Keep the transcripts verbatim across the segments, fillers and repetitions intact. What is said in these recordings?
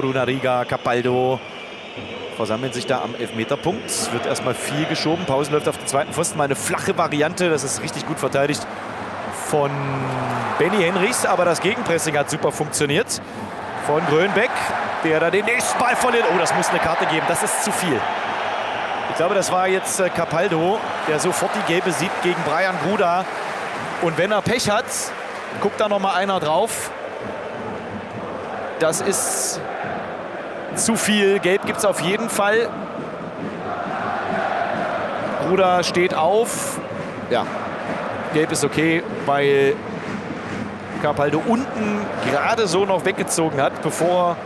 Torunariga, Capaldo versammeln sich da am Elfmeterpunkt. Es wird erstmal viel geschoben. Pausen läuft auf den zweiten Pfosten. Mal eine flache Variante. Das ist richtig gut verteidigt von Benny Henrichs. Aber das Gegenpressing hat super funktioniert. Von Grönbeck, der da den nächsten Ball verliert. Oh, das muss eine Karte geben. Das ist zu viel. Ich glaube, das war jetzt äh, Capaldo, der sofort die Gelbe sieht gegen Brian Gruda. Und wenn er Pech hat, guckt da noch mal einer drauf. Das ist zu viel. Gelb gibt es auf jeden Fall. Gruda steht auf. Ja, Gelb ist okay, weil Capaldo unten gerade so noch weggezogen hat, bevor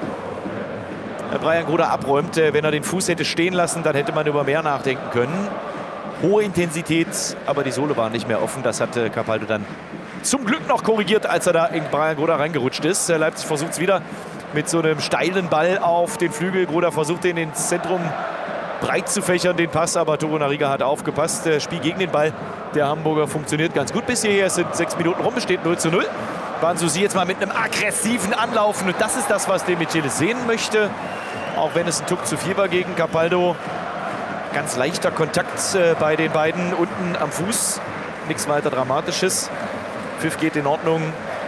Brian Gruda abräumt. Wenn er den Fuß hätte stehen lassen, dann hätte man über mehr nachdenken können. Hohe Intensität, aber die Sohle war nicht mehr offen. Das hatte Capaldo dann zum Glück noch korrigiert, als er da in Brian Gruda reingerutscht ist. Leipzig versucht es wieder mit so einem steilen Ball auf den Flügel. Gruda versucht den ins Zentrum breit zu fächern, den Pass, aber Torunariga hat aufgepasst. Das Spiel gegen den Ball der Hamburger funktioniert ganz gut bis hierher. Es sind sechs Minuten rum, es steht null zu null. Banzusi jetzt mal mit einem aggressiven Anlaufen. Und das ist das, was der Michelis sehen möchte. Auch wenn es ein Tuck zu viel war gegen Capaldo. Ganz leichter Kontakt äh, bei den beiden unten am Fuß. Nichts weiter Dramatisches. Pfiff geht in Ordnung.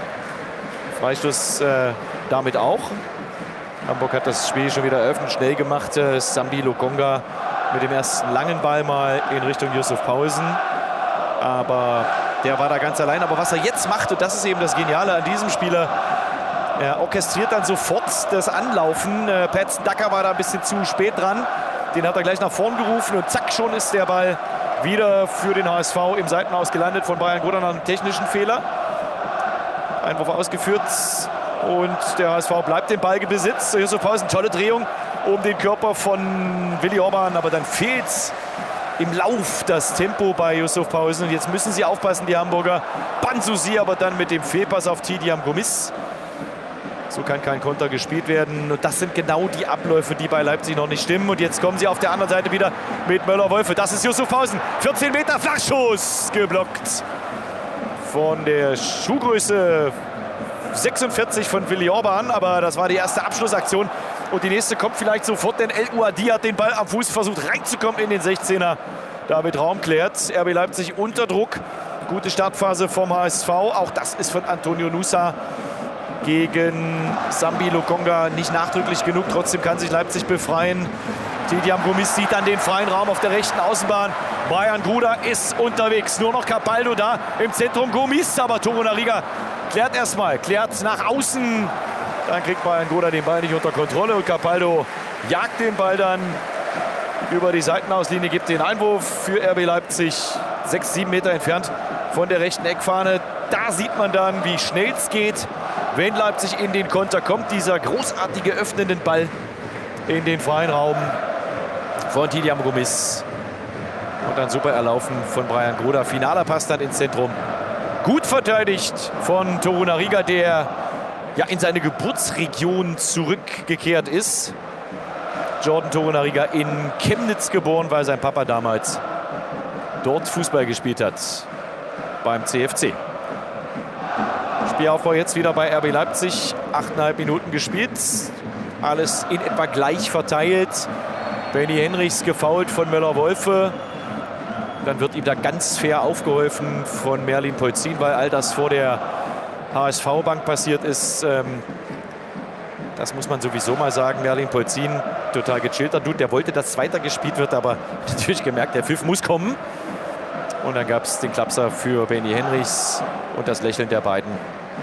Freistoß äh, damit auch. Hamburg hat das Spiel schon wieder eröffnet, schnell gemacht. Äh, Sambi Lokonga mit dem ersten langen Ball mal in Richtung Yusuf Pausen. Aber der war da ganz allein. Aber was er jetzt macht, und das ist eben das Geniale an diesem Spieler, er orchestriert dann sofort das Anlaufen. Äh, Patson Daka war da ein bisschen zu spät dran. Den hat er gleich nach vorn gerufen und zack, schon ist der Ball wieder für den H S V im Seitenhaus gelandet von Brian Gruda nach einem technischen Fehler. Einwurf ausgeführt und der H S V bleibt im Ballbesitz. Yusuf Pausen, tolle Drehung um den Körper von Willi Orban, aber dann fehlt im Lauf das Tempo bei Yusuf Pausen. Und jetzt müssen sie aufpassen, die Hamburger. Banzusi aber dann mit dem Fehlpass auf Tidiam Gomis. So kann kein Konter gespielt werden. Und das sind genau die Abläufe, die bei Leipzig noch nicht stimmen. Und jetzt kommen sie auf der anderen Seite wieder mit Möller-Wolfe. Das ist Yusuf Pausen. vierzehn Meter Flachschuss geblockt von der Schuhgröße sechsundvierzig von Willi Orban. Aber das war die erste Abschlussaktion. Und die nächste kommt vielleicht sofort, denn El Ouadi hat den Ball am Fuß versucht reinzukommen in den sechzehner. David Raum klärt. R B Leipzig unter Druck. Gute Startphase vom H S V. Auch das ist von Antonio Nusa gegen Sambi Lokonga nicht nachdrücklich genug. Trotzdem kann sich Leipzig befreien. Tidiam Gomis sieht dann den freien Raum auf der rechten Außenbahn. Brian Gruda ist unterwegs. Nur noch Capaldo da im Zentrum. Gomis, aber Torunariga klärt erstmal. Klärt nach außen. Dann kriegt Brian Gruda den Ball nicht unter Kontrolle. Und Capaldo jagt den Ball dann über die Seitenauslinie. Gibt den Einwurf für R B Leipzig. Sechs, sieben Meter entfernt von der rechten Eckfahne. Da sieht man dann, wie schnell es geht, wenn Leipzig in den Konter kommt. Dieser großartige öffnenden Ball in den freien Raum von Tidiam Gomis. Und dann super erlaufen von Brian Gruda. Finaler Pass dann ins Zentrum. Gut verteidigt von Torunariga, der ja in seine Geburtsregion zurückgekehrt ist. Jordan Torunariga in Chemnitz geboren, weil sein Papa damals dort Fußball gespielt hat beim C F C. Spielaufbau jetzt wieder bei R B Leipzig. Achteinhalb Minuten gespielt. Alles in etwa gleich verteilt. Benny Henrichs gefoult von Möller-Wolfe. Dann wird ihm da ganz fair aufgeholfen von Merlin Polzin, weil all das vor der H S V-Bank passiert ist. Ähm, das muss man sowieso mal sagen. Merlin Polzin, total gechillter Dude. Der wollte, dass weiter gespielt wird, aber natürlich gemerkt, der Pfiff muss kommen. Und dann gab es den Klapser für Benny Henrichs und das Lächeln der beiden.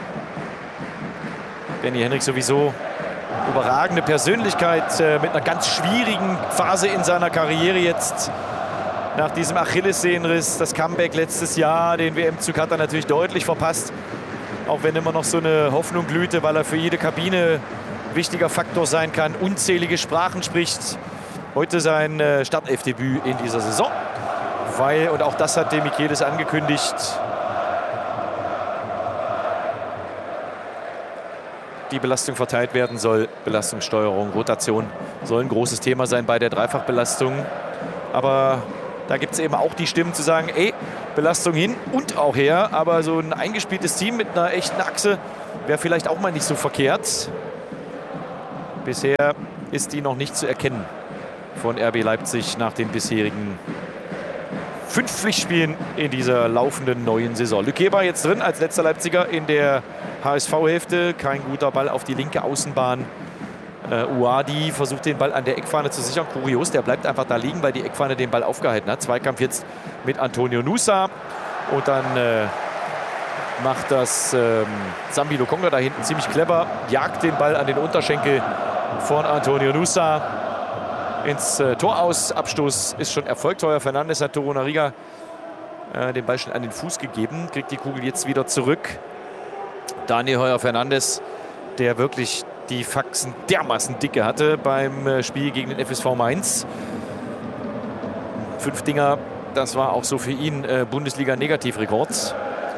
Benny Henrichs sowieso überragende Persönlichkeit äh, mit einer ganz schwierigen Phase in seiner Karriere jetzt. Nach diesem Achillessehnenriss, das Comeback letztes Jahr, den W M-Zug hat er natürlich deutlich verpasst. Auch wenn immer noch so eine Hoffnung glühte, weil er für jede Kabine wichtiger Faktor sein kann. Unzählige Sprachen spricht. Heute sein äh, Startelfdebüt in dieser Saison. Weil, und auch das hat der Michelis angekündigt, die Belastung verteilt werden soll. Belastungssteuerung, Rotation soll ein großes Thema sein bei der Dreifachbelastung. Aber da gibt es eben auch die Stimmen zu sagen, ey, Belastung hin und auch her. Aber so ein eingespieltes Team mit einer echten Achse wäre vielleicht auch mal nicht so verkehrt. Bisher ist die noch nicht zu erkennen von R B Leipzig nach den bisherigen fünf Pflichtspielen in dieser laufenden neuen Saison. Lükeba jetzt drin als letzter Leipziger in der H S V-Hälfte. Kein guter Ball auf die linke Außenbahn. Uh, Ouadi versucht den Ball an der Eckfahne zu sichern. Kurios, der bleibt einfach da liegen, weil die Eckfahne den Ball aufgehalten hat. Zweikampf jetzt mit Antonio Nusa. Und dann äh, macht das ähm, Sambi Lokonga da hinten ziemlich clever. Jagt den Ball an den Unterschenkel von Antonio Nusa ins äh, Tor aus. Abstoß ist schon erfolgt. Heuer Fernandes hat Torunariga äh, den Ball schon an den Fuß gegeben. Kriegt die Kugel jetzt wieder zurück. Daniel Heuer Fernandes, der wirklich die Faxen dermaßen dicke hatte beim äh, Spiel gegen den F S V Mainz. Fünf Dinger, das war auch so für ihn äh, Bundesliga-Negativrekord.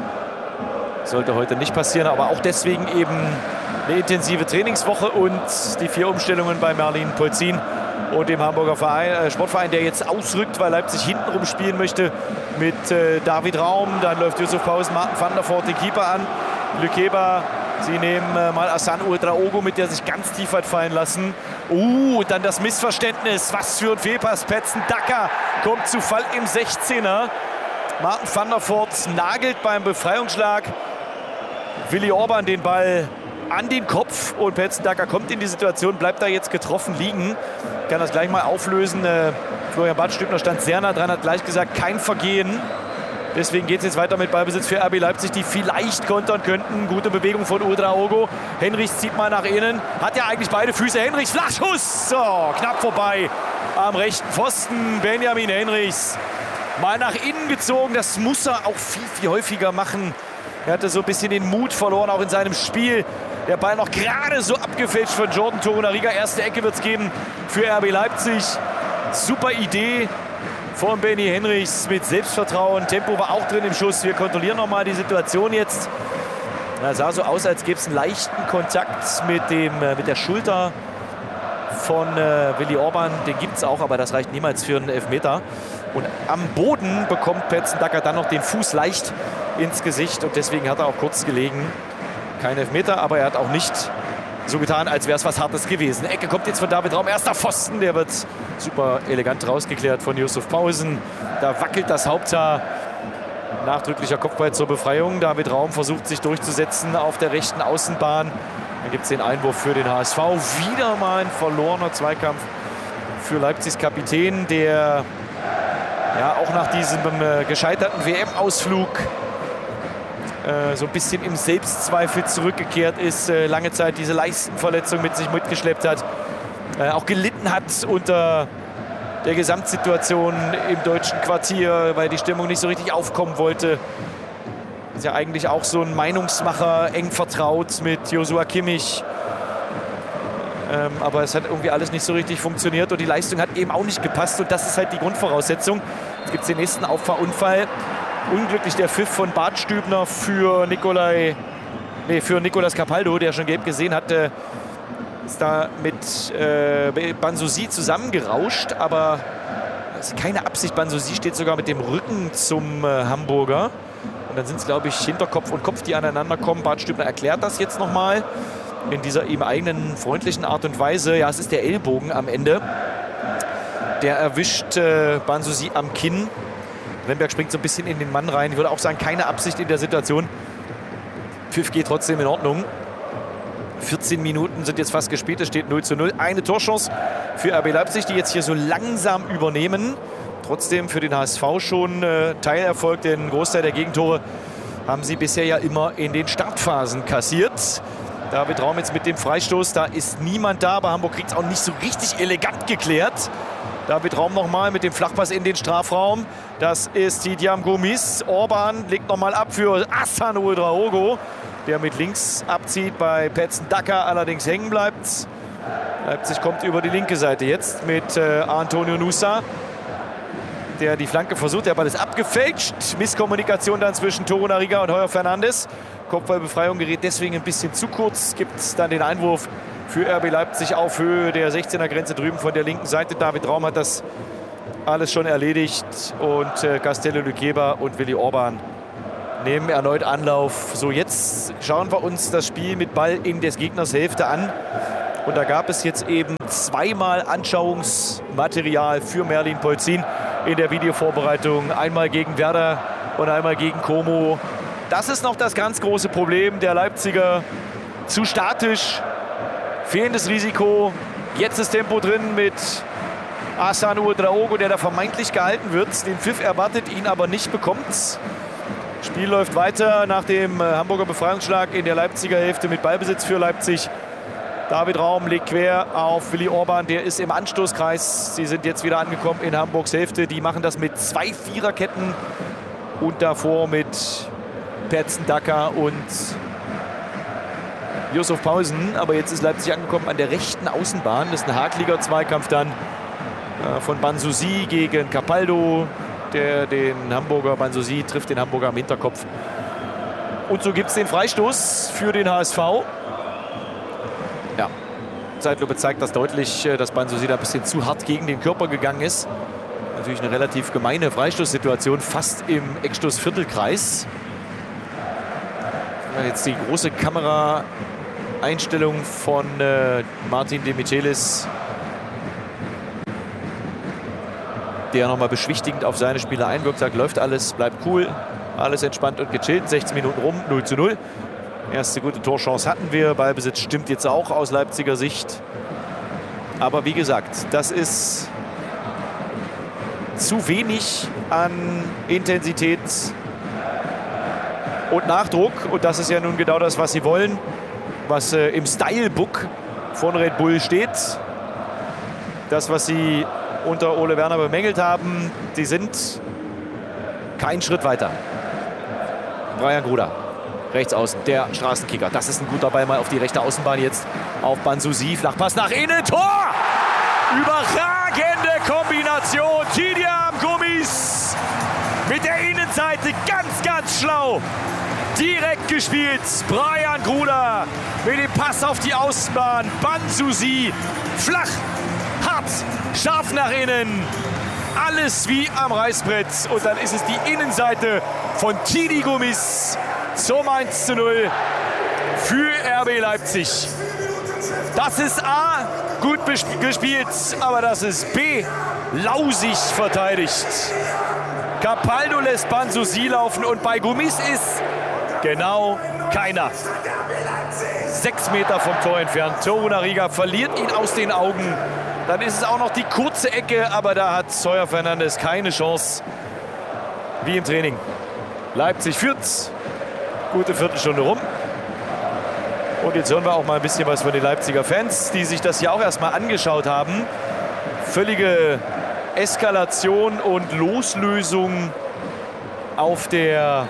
Sollte heute nicht passieren, aber auch deswegen eben eine intensive Trainingswoche und die vier Umstellungen bei Merlin Polzin und dem Hamburger Verein, äh, Sportverein, der jetzt ausrückt, weil Leipzig hintenrum spielen möchte mit äh, David Raum. Dann läuft Yusuf Pausen, Martin van der Voort den Keeper an. Lükeba, sie nehmen äh, mal Hassan Ouedraogo mit, der sich ganz tief hat fallen lassen. Uh, dann das Missverständnis. Was für ein Fehlpass. Petzen Dacker kommt zu Fall im sechzehner. Martin van der Voort nagelt beim Befreiungsschlag Willi Orban den Ball an den Kopf und Petzen Dacker kommt in die Situation, bleibt da jetzt getroffen liegen. Kann das gleich mal auflösen. Äh, Florian Badstübner stand sehr nah dran, hat gleich gesagt, kein Vergehen. Deswegen geht es jetzt weiter mit Ballbesitz für R B Leipzig, die vielleicht kontern könnten. Gute Bewegung von Ouedraogo. Henrichs zieht mal nach innen. Hat ja eigentlich beide Füße. Henrichs, Flachschuss. So, knapp vorbei am rechten Pfosten. Benjamin Henrichs mal nach innen gezogen. Das muss er auch viel, viel häufiger machen. Er hatte so ein bisschen den Mut verloren, auch in seinem Spiel. Der Ball noch gerade so abgefälscht von Jordan Torunariga. Erste Ecke wird es geben für R B Leipzig. Super Idee von Benny Henrichs mit Selbstvertrauen. Tempo war auch drin im Schuss. Wir kontrollieren nochmal die Situation jetzt. Es sah so aus, als gäbe es einen leichten Kontakt mit, dem, äh, mit der Schulter von äh, Willi Orban. Den gibt es auch, aber das reicht niemals für einen Elfmeter. Und am Boden bekommt Petzen Dacker dann noch den Fuß leicht ins Gesicht. Und deswegen hat er auch kurz gelegen. Kein Elfmeter, aber er hat auch nicht so getan, als wäre es was Hartes gewesen. Ecke kommt jetzt von David Raum. Erster Pfosten, der wird super elegant rausgeklärt von Yusuf Pausen. Da wackelt das Haupthaar. Nachdrücklicher Kopfball zur Befreiung. David Raum versucht sich durchzusetzen auf der rechten Außenbahn. Dann gibt es den Einwurf für den H S V. Wieder mal ein verlorener Zweikampf für Leipzigs Kapitän, der ja auch nach diesem äh, gescheiterten W M-Ausflug äh, so ein bisschen im Selbstzweifel zurückgekehrt ist. Äh, lange Zeit diese Leistenverletzung mit sich mitgeschleppt hat. Äh, auch gelitten hat unter der Gesamtsituation im deutschen Quartier, weil die Stimmung nicht so richtig aufkommen wollte. Ist ja eigentlich auch so ein Meinungsmacher, eng vertraut mit Joshua Kimmich. Ähm, aber es hat irgendwie alles nicht so richtig funktioniert und die Leistung hat eben auch nicht gepasst und das ist halt die Grundvoraussetzung. Jetzt gibt es den nächsten Auffahrunfall. Unglücklich der Pfiff von Badstübner für Nikolai, nee, für Nicolas Capaldo, der schon gelb gesehen hatte. Ist da mit äh, Bansouzi zusammengerauscht, aber das ist keine Absicht. Bansouzi steht sogar mit dem Rücken zum äh, Hamburger. Und dann sind es, glaube ich, Hinterkopf und Kopf, die aneinander kommen. Badstübner erklärt das jetzt nochmal in dieser ihm eigenen freundlichen Art und Weise. Ja, es ist der Ellbogen am Ende. Der erwischt äh, Bansouzi am Kinn. Remberg springt so ein bisschen in den Mann rein. Ich würde auch sagen, keine Absicht in der Situation. Pfiff geht trotzdem in Ordnung. vierzehn Minuten sind jetzt fast gespielt. Es steht null zu null. Eine Torchance für R B Leipzig, die jetzt hier so langsam übernehmen. Trotzdem für den H S V schon äh, Teilerfolg. Den Großteil der Gegentore haben sie bisher ja immer in den Startphasen kassiert. David Raum jetzt mit dem Freistoß. Da ist niemand da, aber Hamburg kriegt es auch nicht so richtig elegant geklärt. David Raum nochmal mit dem Flachpass in den Strafraum. Das ist Tidiam Gomis. Orban legt nochmal ab für Hassan Ouedraogo, der mit links abzieht, bei Petzen Dacker allerdings hängen bleibt. Leipzig kommt über die linke Seite jetzt mit äh, Antonio Nusa, der die Flanke versucht. Der Ball ist abgefälscht. Misskommunikation dann zwischen Torunariga und Heuer Fernandes. Kopfballbefreiung gerät deswegen ein bisschen zu kurz. Gibt es dann den Einwurf für R B Leipzig auf Höhe der sechzehner Grenze drüben von der linken Seite. David Raum hat das alles schon erledigt. Und äh, Castello Lükeba und Willi Orban nehmen erneut Anlauf. So, jetzt schauen wir uns das Spiel mit Ball in des Gegners Hälfte an. Und da gab es jetzt eben zweimal Anschauungsmaterial für Merlin Polzin in der Videovorbereitung. Einmal gegen Werder und einmal gegen Como. Das ist noch das ganz große Problem der Leipziger. Zu statisch, fehlendes Risiko. Jetzt ist Tempo drin mit Asan Ouedraogo, der da vermeintlich gehalten wird. Den Pfiff erwartet, ihn aber nicht bekommt. Spiel läuft weiter nach dem Hamburger Befreiungsschlag in der Leipziger Hälfte mit Ballbesitz für Leipzig. David Raum legt quer auf Willi Orban, der ist im Anstoßkreis. Sie sind jetzt wieder angekommen in Hamburgs Hälfte. Die machen das mit zwei Viererketten und davor mit Petzen Dacker und Yusuf Pausen. Aber jetzt ist Leipzig angekommen an der rechten Außenbahn. Das ist ein hakliger Zweikampf dann äh, von Bansouzi gegen Capaldo. Der den Hamburger, Bansouzi trifft den Hamburger am Hinterkopf. Und so gibt es den Freistoß für den H S V. Ja, Zeitlupe zeigt das deutlich, dass Bansouzi da ein bisschen zu hart gegen den Körper gegangen ist. Natürlich eine relativ gemeine Freistoßsituation, fast im Eckstoßviertelkreis. Jetzt die große Kameraeinstellung von äh, Martin de Michelis, der nochmal beschwichtigend auf seine Spieler einwirkt, sagt, läuft alles, bleibt cool, alles entspannt und gechillt. sechzehn Minuten rum, null zu null. Erste gute Torchance hatten wir. Ballbesitz stimmt jetzt auch aus Leipziger Sicht. Aber wie gesagt, das ist zu wenig an Intensität und Nachdruck. Und das ist ja nun genau das, was sie wollen, was äh, im Stylebook von Red Bull steht. Das, was sie unter Ole Werner bemängelt haben, sie sind keinen Schritt weiter. Brian Gruda, rechts außen, der Straßenkicker. Das ist ein guter Ball mal auf die rechte Außenbahn jetzt auf Bansouzi. Flachpass nach innen, Tor! Überragende Kombination. Tidiam Gomis mit der Innenseite ganz, ganz schlau. Direkt gespielt. Brian Gruda mit dem Pass auf die Außenbahn. Bansouzi flach, hart, scharf nach innen. Alles wie am Reißbrett. Und dann ist es die Innenseite von Tidi Gomis zum eins zu null für R B Leipzig. Das ist A, gut gespielt, aber das ist B, lausig verteidigt. Capaldo lässt Bansouzi laufen und bei Gomis ist genau keiner. Sechs Meter vom Tor entfernt. Torunariga verliert ihn aus den Augen. Dann ist es auch noch die kurze Ecke, aber da hat Sawyer Fernandes keine Chance. Wie im Training. Leipzig führt. Gute Viertelstunde rum. Und jetzt hören wir auch mal ein bisschen was von den Leipziger Fans, die sich das ja auch erstmal angeschaut haben. Völlige Eskalation und Loslösung auf der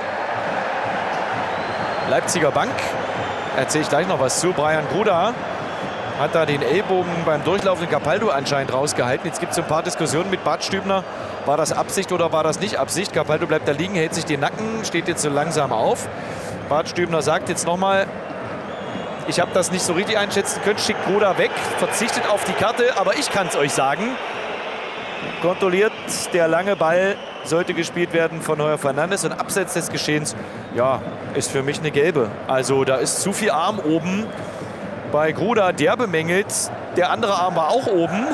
Leipziger Bank. Erzähle ich gleich noch was zu. Brian Gruda hat da den Ellbogen beim durchlaufenden Capaldo anscheinend rausgehalten. Jetzt gibt es ein paar Diskussionen mit Bart Stübner. War das Absicht oder war das nicht Absicht? Capaldo bleibt da liegen, hält sich den Nacken, steht jetzt so langsam auf. Bart Stübner sagt jetzt nochmal, ich habe das nicht so richtig einschätzen können, schickt Gruda weg, verzichtet auf die Karte, aber ich kann es euch sagen. Kontrolliert, der lange Ball sollte gespielt werden von Heuer Fernandes und abseits des Geschehens, ja, ist für mich eine gelbe. Also da ist zu viel Arm oben. Bei Gruda, der bemängelt, der andere Arm war auch oben.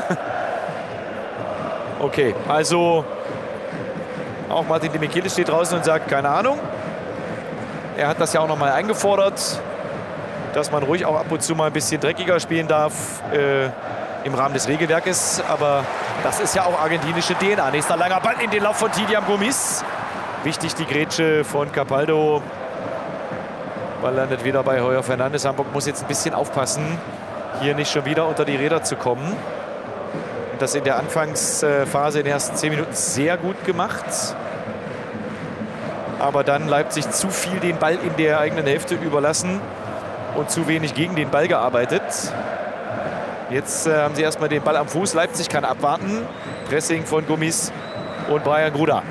Okay, also auch Martin de Michelis steht draußen und sagt, keine Ahnung. Er hat das ja auch noch mal eingefordert, dass man ruhig auch ab und zu mal ein bisschen dreckiger spielen darf äh, im Rahmen des Regelwerkes. Aber das ist ja auch argentinische D N A. Nächster langer Ball in den Lauf von Tidiam Gomis. Wichtig die Grätsche von Capaldo. Ball landet wieder bei Heuer Fernandes. Hamburg muss jetzt ein bisschen aufpassen, hier nicht schon wieder unter die Räder zu kommen. Und das in der Anfangsphase in den ersten zehn Minuten sehr gut gemacht. Aber dann Leipzig zu viel den Ball in der eigenen Hälfte überlassen und zu wenig gegen den Ball gearbeitet. Jetzt äh, haben sie erstmal den Ball am Fuß. Leipzig kann abwarten. Pressing von Gomis und Brian Gruda.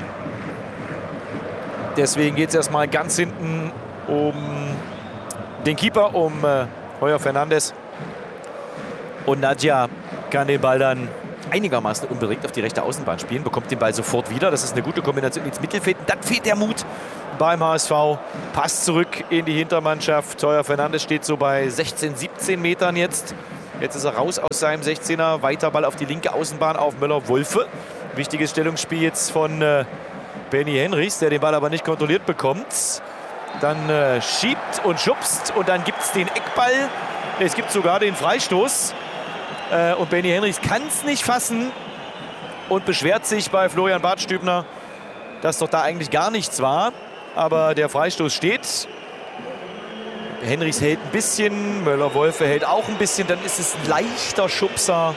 Deswegen geht es erstmal ganz hinten um den Keeper, um äh, Heuer Fernandes. Und Nadja kann den Ball dann einigermaßen unbedingt auf die rechte Außenbahn spielen, bekommt den Ball sofort wieder. Das ist eine gute Kombination ins Mittelfeld. Dann fehlt der Mut beim H S V. Pass zurück in die Hintermannschaft. Teuer Fernandes steht so bei sechzehn, siebzehn Metern jetzt. Jetzt ist er raus aus seinem sechzehner. Weiter Ball auf die linke Außenbahn auf Möller-Wolfe. Wichtiges Stellungsspiel jetzt von äh, Benny Henrichs, der den Ball aber nicht kontrolliert bekommt. Dann äh, schiebt und schubst und dann gibt es den Eckball. Es gibt sogar den Freistoß. Äh, und Benny Henrichs kann es nicht fassen und beschwert sich bei Florian Badstübner, dass doch da eigentlich gar nichts war. Aber der Freistoß steht. Henrichs hält ein bisschen, Möller-Wolfe hält auch ein bisschen. Dann ist es ein leichter Schubser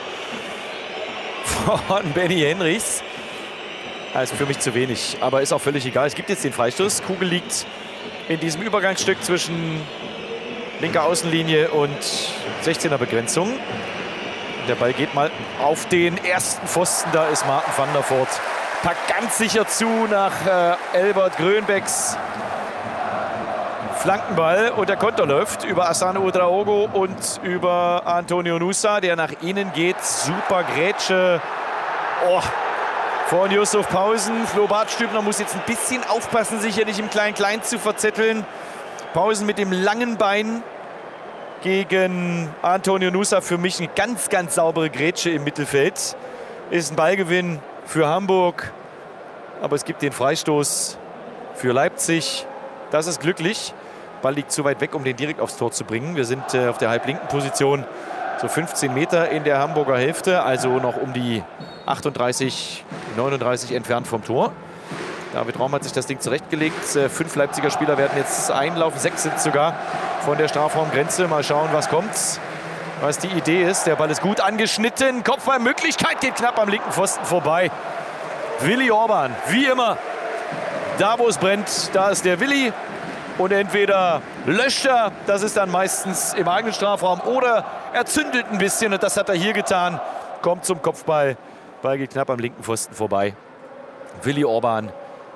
von Benny Henrichs. Also für mich zu wenig, aber ist auch völlig egal. Es gibt jetzt den Freistoß. Kugel liegt in diesem Übergangsstück zwischen linker Außenlinie und sechzehner Begrenzung. Der Ball geht mal auf den ersten Pfosten. Da ist Martin van der Voort. Packt ganz sicher zu nach äh, Elbert Grönbecks Flankenball. Und der Konter läuft über Asano Ouedraogo und über Antonio Nusa, der nach innen geht. Super Grätsche. Oh. Von Yusuf Pausen. Flo Badstübner muss jetzt ein bisschen aufpassen, sich hier nicht im Klein-Klein zu verzetteln. Pausen mit dem langen Bein gegen Antonio Nusa. Für mich eine ganz, ganz saubere Grätsche im Mittelfeld. Ist ein Ballgewinn für Hamburg. Aber es gibt den Freistoß für Leipzig. Das ist glücklich. Ball liegt zu weit weg, um den direkt aufs Tor zu bringen. Wir sind äh, auf der halblinken Position. So fünfzehn Meter in der Hamburger Hälfte. Also noch um die achtunddreißig, neununddreißig entfernt vom Tor. David Raum hat sich das Ding zurechtgelegt. Fünf Leipziger Spieler werden jetzt einlaufen. Sechs sind sogar von der Strafraumgrenze. Mal schauen, was kommt. Was die Idee ist. Der Ball ist gut angeschnitten. Kopfballmöglichkeit geht knapp am linken Pfosten vorbei. Willi Orban, wie immer. Da, wo es brennt, da ist der Willi. Und entweder löscht er, das ist dann meistens im eigenen Strafraum, oder er zündelt ein bisschen. Und das hat er hier getan. Kommt zum Kopfball. Ball geht knapp am linken Pfosten vorbei. Willi Orban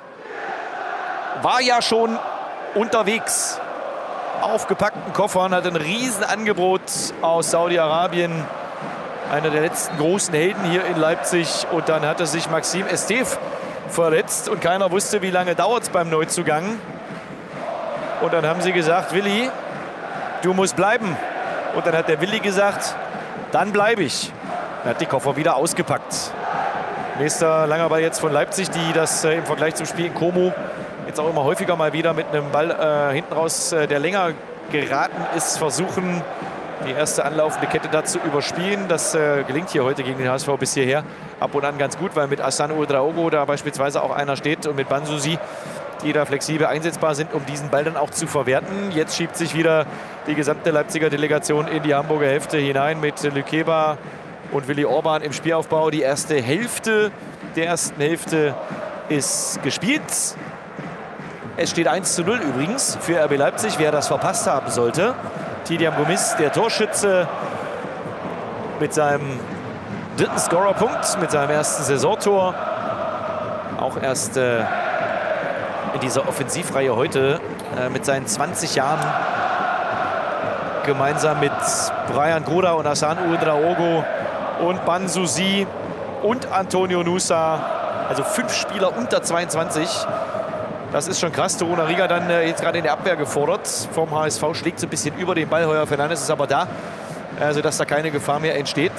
war ja schon unterwegs auf gepackten Koffern, hat ein Riesenangebot aus Saudi-Arabien. Einer der letzten großen Helden hier in Leipzig. Und dann hatte sich Maxim Esteve verletzt und keiner wusste, wie lange dauert es beim Neuzugang. Und dann haben sie gesagt, Willi, du musst bleiben. Und dann hat der Willi gesagt, dann bleibe ich. Er hat die Koffer wieder ausgepackt. Nächster langer Ball jetzt von Leipzig, die das äh, im Vergleich zum Spiel in Como jetzt auch immer häufiger mal wieder mit einem Ball äh, hinten raus, äh, der länger geraten ist, versuchen, die erste anlaufende Kette da zu überspielen. Das äh, gelingt hier heute gegen den H S V bis hierher ab und an ganz gut, weil mit Asano Ouedraogo da beispielsweise auch einer steht und mit Banzusi, die da flexibel einsetzbar sind, um diesen Ball dann auch zu verwerten. Jetzt schiebt sich wieder die gesamte Leipziger Delegation in die Hamburger Hälfte hinein mit Lükeba und Willi Orban im Spielaufbau. Die erste Hälfte der ersten Hälfte ist gespielt. Es steht eins zu null übrigens für R B Leipzig, wer das verpasst haben sollte. Tidiam Gomis, der Torschütze, mit seinem dritten Scorerpunkt, mit seinem ersten Saisontor. Auch erst äh, in dieser Offensivreihe heute äh, mit seinen zwanzig Jahren gemeinsam mit Brian Gruda und Asano Ouedraogo und Banzusi und Antonio Nusa. Also fünf Spieler unter zweiundzwanzig. Das ist schon krass. Toruna Riga dann äh, jetzt gerade in der Abwehr gefordert vom H S V. Schlägt so ein bisschen über den Ball. Heuer Fernandes ist aber da, äh, sodass da keine Gefahr mehr entsteht.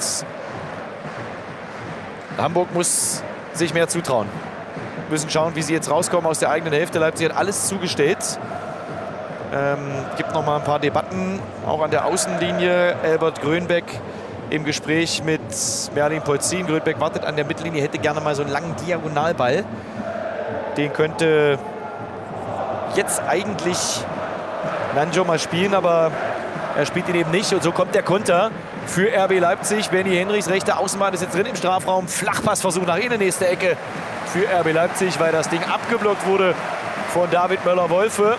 Hamburg muss sich mehr zutrauen. Müssen schauen, wie sie jetzt rauskommen aus der eigenen Hälfte. Leipzig hat alles zugestellt. Ähm, gibt noch mal ein paar Debatten, auch an der Außenlinie. Elbert Grönbeck im Gespräch mit Merlin Polzin. Grönbeck wartet an der Mittellinie, hätte gerne mal so einen langen Diagonalball. Den könnte jetzt eigentlich Nanjo mal spielen, aber er spielt ihn eben nicht. Und so kommt der Konter für R B Leipzig. Benny Henrichs, rechte Außenbahn, ist jetzt drin im Strafraum. Flachpassversuch nach innen, nächste Ecke für R B Leipzig, weil das Ding abgeblockt wurde von David Möller-Wolfe.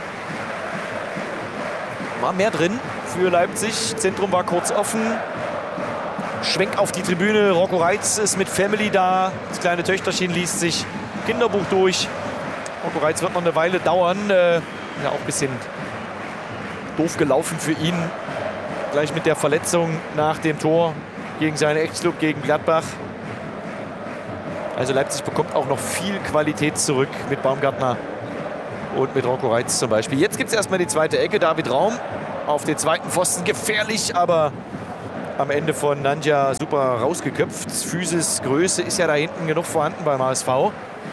War mehr drin für Leipzig. Zentrum war kurz offen. Schwenk auf die Tribüne. Rocco Reitz ist mit Family da. Das kleine Töchterchen liest sich Kinderbuch durch. Rocco Reitz wird noch eine Weile dauern. Äh, ja, auch ein bisschen doof gelaufen für ihn. Gleich mit der Verletzung nach dem Tor gegen seinen Ex-Club, gegen Gladbach. Also Leipzig bekommt auch noch viel Qualität zurück mit Baumgartner und mit Rocco Reitz zum Beispiel. Jetzt gibt es erstmal die zweite Ecke. David Raum auf den zweiten Pfosten. Gefährlich, aber am Ende von Nangia super rausgeköpft. Physis, Größe ist ja da hinten genug vorhanden beim H S V.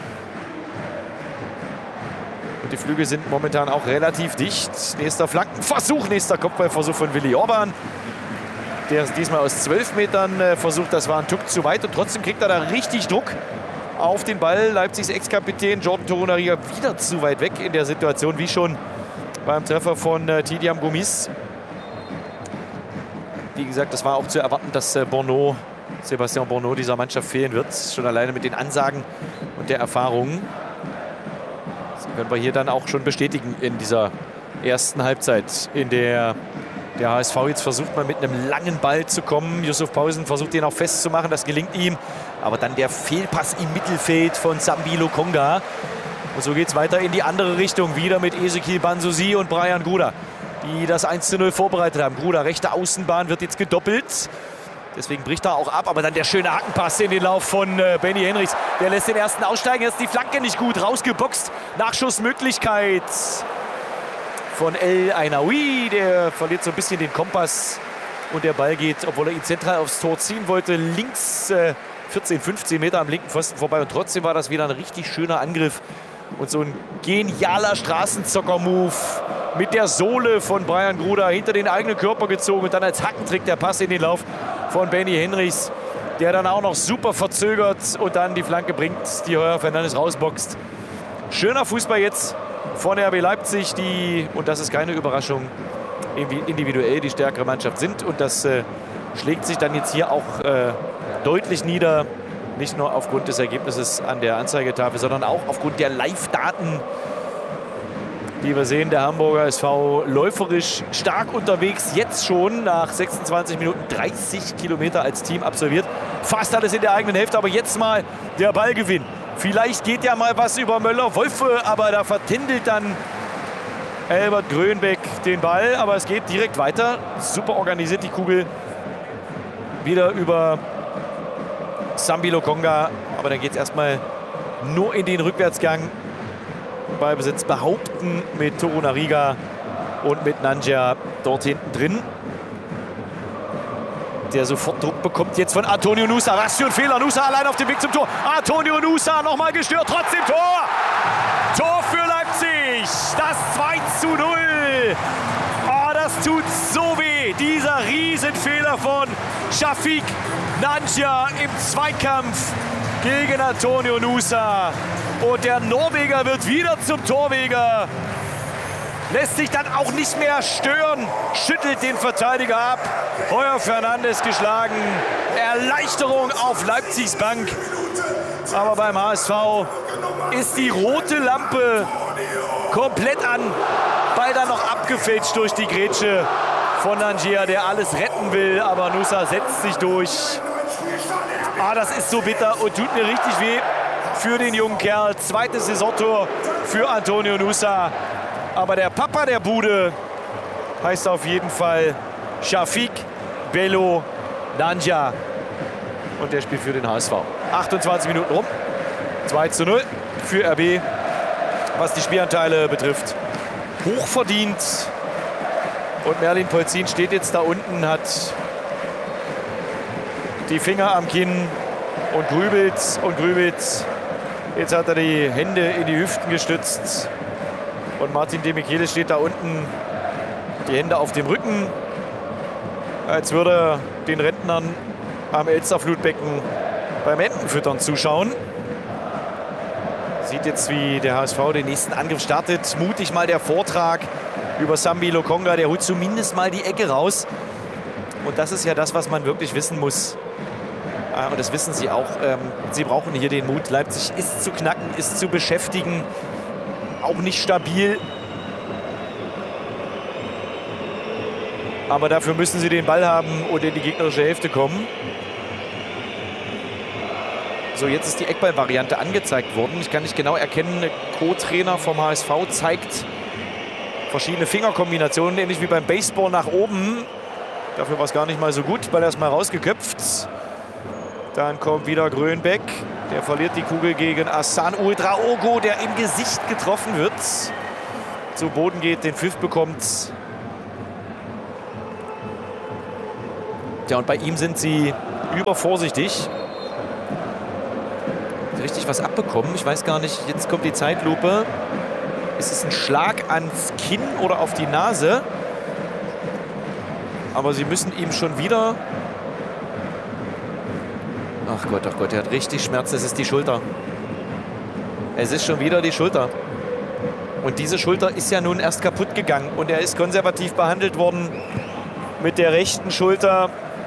Und die Flügel sind momentan auch relativ dicht. Nächster Flankenversuch, nächster Kopfballversuch von Willi Orban. Der diesmal aus zwölf Metern äh, versucht, das war ein Tuck zu weit. Und trotzdem kriegt er da richtig Druck auf den Ball. Leipzigs Ex-Kapitän Jordan Torunariga wieder zu weit weg in der Situation, wie schon beim Treffer von äh, Tidiam Gomis. Wie gesagt, das war auch zu erwarten, dass äh, Borneau, Sebastian Borneau dieser Mannschaft fehlen wird. Schon alleine mit den Ansagen und der Erfahrung. Das können wir hier dann auch schon bestätigen in dieser ersten Halbzeit, in der der H S V jetzt versucht, mal mit einem langen Ball zu kommen. Yusuf Pausen versucht, den auch festzumachen. Das gelingt ihm. Aber dann der Fehlpass im Mittelfeld von Sambi Lokonga. Und so geht es weiter in die andere Richtung. Wieder mit Ezekiel Banzusi und Brian Gruda, die das eins zu null vorbereitet haben. Gruda, rechte Außenbahn, wird jetzt gedoppelt. Deswegen bricht er auch ab. Aber dann der schöne Hackenpass in den Lauf von äh, Benny Henrichs. Der lässt den ersten aussteigen. Jetzt die Flanke nicht gut rausgeboxt. Nachschussmöglichkeit von El Ainaoui, der verliert so ein bisschen den Kompass und der Ball geht, obwohl er ihn zentral aufs Tor ziehen wollte, links äh, vierzehn, fünfzehn Meter am linken Pfosten vorbei und trotzdem war das wieder ein richtig schöner Angriff und so ein genialer Straßenzocker-Move mit der Sohle von Brian Gruda hinter den eigenen Körper gezogen und dann als Hackentrick der Pass in den Lauf von Benny Henrichs, der dann auch noch super verzögert und dann die Flanke bringt, die Heuer Fernandes rausboxt. Schöner Fußball jetzt von R B Leipzig, die, und das ist keine Überraschung, individuell die stärkere Mannschaft sind. Und das äh, schlägt sich dann jetzt hier auch äh, deutlich nieder. Nicht nur aufgrund des Ergebnisses an der Anzeigetafel, sondern auch aufgrund der Live-Daten, die wir sehen. Der Hamburger S V läuferisch stark unterwegs. Jetzt schon nach sechsundzwanzig Minuten dreißig Kilometer als Team absolviert. Fast alles in der eigenen Hälfte, aber jetzt mal der Ballgewinn. Vielleicht geht ja mal was über Möller-Wolfe, aber da vertändelt dann Albert Grönbeck den Ball. Aber es geht direkt weiter. Super organisiert die Kugel. Wieder über Sambi Lokonga. Aber dann geht es erstmal nur in den Rückwärtsgang. Ballbesitz behaupten mit Torunariga und mit Nangia dort hinten drin. Der sofort Druck bekommt jetzt von Antonio Nusa. Was für ein Fehler. Nusa allein auf dem Weg zum Tor. Antonio Nusa nochmal gestört. Trotzdem Tor. Tor für Leipzig. Das zwei zu null. Oh, das tut so weh. Dieser Riesenfehler von Shafiq Nangia im Zweikampf gegen Antonio Nusa. Und der Norweger wird wieder zum Torweger. Lässt sich dann auch nicht mehr stören, schüttelt den Verteidiger ab. Heuer Fernandes geschlagen. Erleichterung auf Leipzigs Bank. Aber beim H S V ist die rote Lampe komplett an. Ball dann noch abgefälscht durch die Grätsche von Nangia, der alles retten will. Aber Nusa setzt sich durch. Ah, das ist so bitter und tut mir richtig weh für den jungen Kerl. Zweites Saisontor für Antonio Nusa. Aber der Papa der Bude heißt auf jeden Fall Shafiq Bello Nangia. Und der spielt für den H S V. achtundzwanzig Minuten rum. zwei zu null für R B. Was die Spielanteile betrifft, hochverdient. Und Merlin Polzin steht jetzt da unten, hat die Finger am Kinn und grübelt und grübelt. Jetzt hat er die Hände in die Hüften gestützt. Und Martin Demichelis steht da unten, die Hände auf dem Rücken, als würde er den Rentnern am Elsterflutbecken beim Entenfüttern zuschauen. Sieht jetzt, wie der H S V den nächsten Angriff startet. Mutig mal der Vortrag über Sambi Lokonga. Der holt zumindest mal die Ecke raus. Und das ist ja das, was man wirklich wissen muss. Und das wissen sie auch. Sie brauchen hier den Mut. Leipzig ist zu knacken, ist zu beschäftigen. Auch nicht stabil. Aber dafür müssen sie den Ball haben und in die gegnerische Hälfte kommen. So, jetzt ist die Eckball-Variante angezeigt worden. Ich kann nicht genau erkennen, der Co-Trainer vom H S V zeigt verschiedene Fingerkombinationen, ähnlich wie beim Baseball nach oben. Dafür war es gar nicht mal so gut, weil er es mal rausgeköpft. Dann kommt wieder Grönbeck. Der verliert die Kugel gegen Hassan Ouedraogo, der im Gesicht getroffen wird. Zu Boden geht, den Pfiff bekommt. Ja, und bei ihm sind sie übervorsichtig. Richtig was abbekommen. Ich weiß gar nicht, jetzt kommt die Zeitlupe. Ist es ein Schlag ans Kinn oder auf die Nase? Aber sie müssen ihm schon wieder... Ach Gott, ach Gott, er hat richtig Schmerz. Es ist die Schulter. Es ist schon wieder die Schulter. Und diese Schulter ist ja nun erst kaputt gegangen. Und er ist konservativ behandelt worden mit der rechten Schulter.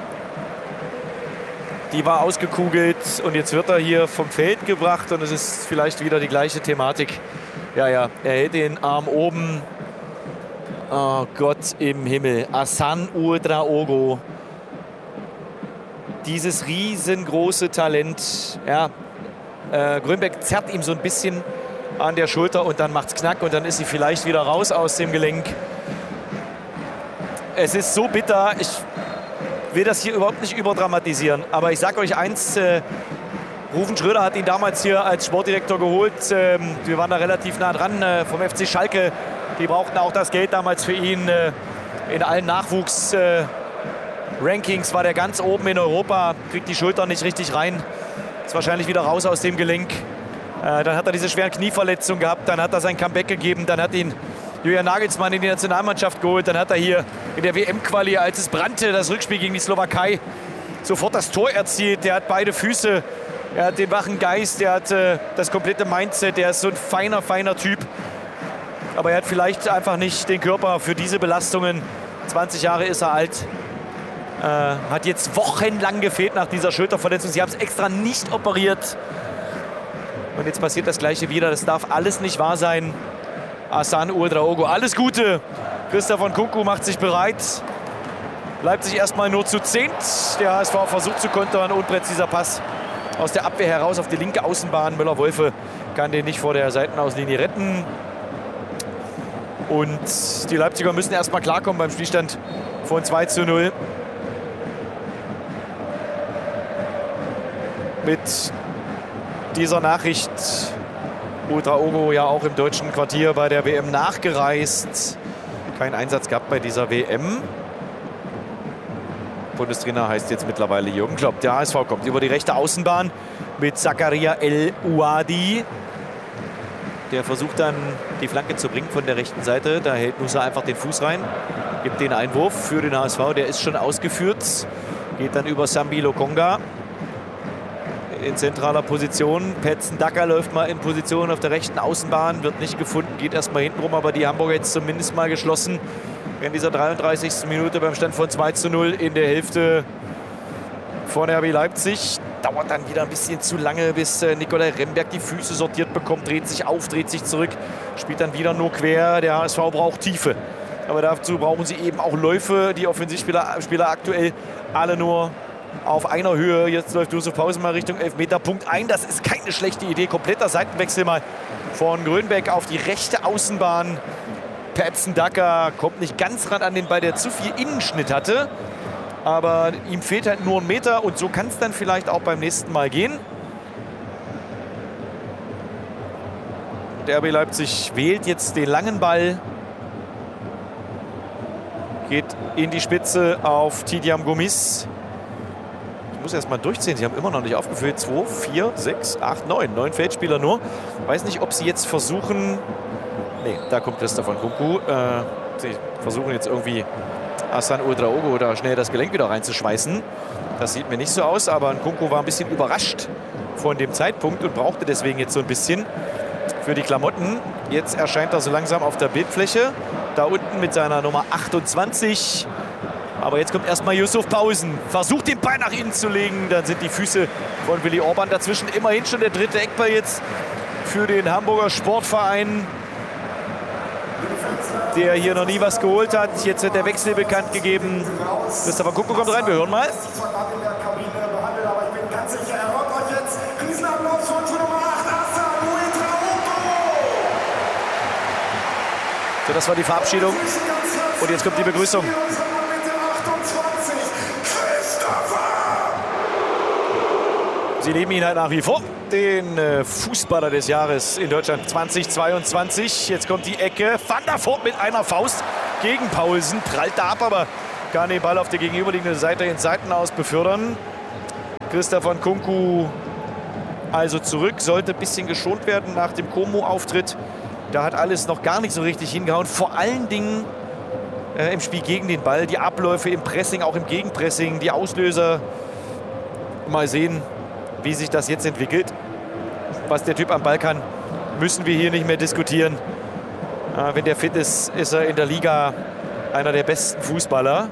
Die war ausgekugelt. Und jetzt wird er hier vom Feld gebracht. Und es ist vielleicht wieder die gleiche Thematik. Ja, ja, er hält den Arm oben. Oh Gott im Himmel. Hassan Ouedraogo. Dieses riesengroße Talent. Ja, äh, Grönberg zerrt ihm so ein bisschen an der Schulter und dann macht's knack und dann ist sie vielleicht wieder raus aus dem Gelenk. Es ist so bitter. Ich will das hier überhaupt nicht überdramatisieren. Aber ich sage euch eins, äh, Ruven Schröder hat ihn damals hier als Sportdirektor geholt. Ähm, wir waren da relativ nah dran äh, vom F C Schalke. Die brauchten auch das Geld damals für ihn. Äh, in allen Nachwuchs... Äh, Rankings war der ganz oben in Europa, kriegt die Schulter nicht richtig rein, ist wahrscheinlich wieder raus aus dem Gelenk. Äh, dann hat er diese schweren Knieverletzungen gehabt, dann hat er sein Comeback gegeben, dann hat ihn Julian Nagelsmann in die Nationalmannschaft geholt, dann hat er hier in der W M-Quali, als es brannte, das Rückspiel gegen die Slowakei, sofort das Tor erzielt. Der hat beide Füße, er hat den wachen Geist, der hat äh, das komplette Mindset, der ist so ein feiner, feiner Typ. Aber er hat vielleicht einfach nicht den Körper für diese Belastungen. zwanzig Jahre ist er alt. Äh, hat jetzt wochenlang gefehlt nach dieser Schulterverletzung. Sie haben es extra nicht operiert. Und jetzt passiert das Gleiche wieder. Das darf alles nicht wahr sein. Hassan Ouedraogo, alles Gute. Christoph Nkunku macht sich bereit. Leipzig erstmal nur zu zehnt. Der H S V versucht zu kontern. Unpräziser Pass aus der Abwehr heraus auf die linke Außenbahn. Müller-Wolfe kann den nicht vor der Seitenauslinie retten. Und die Leipziger müssen erstmal klarkommen beim Spielstand von zwei zu null. Mit dieser Nachricht, Ouedraogo ja auch im deutschen Quartier bei der W M nachgereist. Kein Einsatz gehabt bei dieser W M. Bundestrainer heißt jetzt mittlerweile Jürgen Klopp. Der H S V kommt über die rechte Außenbahn mit Zakaria El Ouadi. Der versucht dann die Flanke zu bringen von der rechten Seite. Da hält Nusa einfach den Fuß rein, gibt den Einwurf für den H S V. Der ist schon ausgeführt. Geht dann über Sambi Lokonga. In zentraler Position. Petzen Dacker läuft mal in Position auf der rechten Außenbahn. Wird nicht gefunden, geht erstmal hinten rum. Aber die Hamburger jetzt zumindest mal geschlossen. In dieser dreiunddreißigsten Minute beim Stand von zwei zu null in der Hälfte von R B Leipzig. Dauert dann wieder ein bisschen zu lange, bis äh, Nikolai Remberg die Füße sortiert bekommt. Dreht sich auf, dreht sich zurück. Spielt dann wieder nur quer. Der H S V braucht Tiefe. Aber dazu brauchen sie eben auch Läufe. Die Offensivspieler Spieler aktuell alle nur auf einer Höhe. Jetzt läuft Josef Pausen mal Richtung Elfmeter. Punkt ein. Das ist keine schlechte Idee. Kompletter Seitenwechsel mal von Grönberg auf die rechte Außenbahn. Petzen Dacker kommt nicht ganz ran an den Ball, der zu viel Innenschnitt hatte. Aber ihm fehlt halt nur ein Meter. Und so kann es dann vielleicht auch beim nächsten Mal gehen. Der R B Leipzig wählt jetzt den langen Ball. Geht in die Spitze auf Tidiam Gomis. Ich muss erst mal durchziehen. Sie haben immer noch nicht aufgefüllt. zwei, vier, sechs, acht, neun. Neun Feldspieler nur. Weiß nicht, ob sie jetzt versuchen... Nee, da kommt Christoph Nkunku. Äh, sie versuchen jetzt irgendwie Hassan Ouedraogo da schnell das Gelenk wieder reinzuschweißen. Das sieht mir nicht so aus. Aber Nkunku war ein bisschen überrascht von dem Zeitpunkt und brauchte deswegen jetzt so ein bisschen für die Klamotten. Jetzt erscheint er so langsam auf der Bildfläche. Da unten mit seiner Nummer achtundzwanzig. Aber jetzt kommt erstmal Yusuf Pausen. Versucht den Ball nach innen zu legen. Dann sind die Füße von Willi Orban dazwischen. Immerhin schon der dritte Eckball jetzt für den Hamburger Sportverein, der hier noch nie was geholt hat. Jetzt wird der Wechsel bekannt gegeben. Christoph Nkunku kommt rein. Wir hören mal. So, das war die Verabschiedung. Und jetzt kommt die Begrüßung. Sie lieben ihn halt nach wie vor. den äh, Fußballer des Jahres in Deutschland zweitausendzweiundzwanzig. Jetzt kommt die Ecke. Van der Voort mit einer Faust gegen Paulsen. Prallt da ab, aber kann den Ball auf der gegenüberliegenden Seite ins Seitenaus befördern. Christopher Nkunku also zurück. Sollte ein bisschen geschont werden nach dem Como-Auftritt. Da hat alles noch gar nicht so richtig hingehauen. Vor allen Dingen äh, im Spiel gegen den Ball. Die Abläufe im Pressing, auch im Gegenpressing. Die Auslöser. Mal sehen, wie sich das jetzt entwickelt. Was der Typ am Ball kann, müssen wir hier nicht mehr diskutieren. Äh, wenn der fit ist, ist er in der Liga einer der besten Fußballer.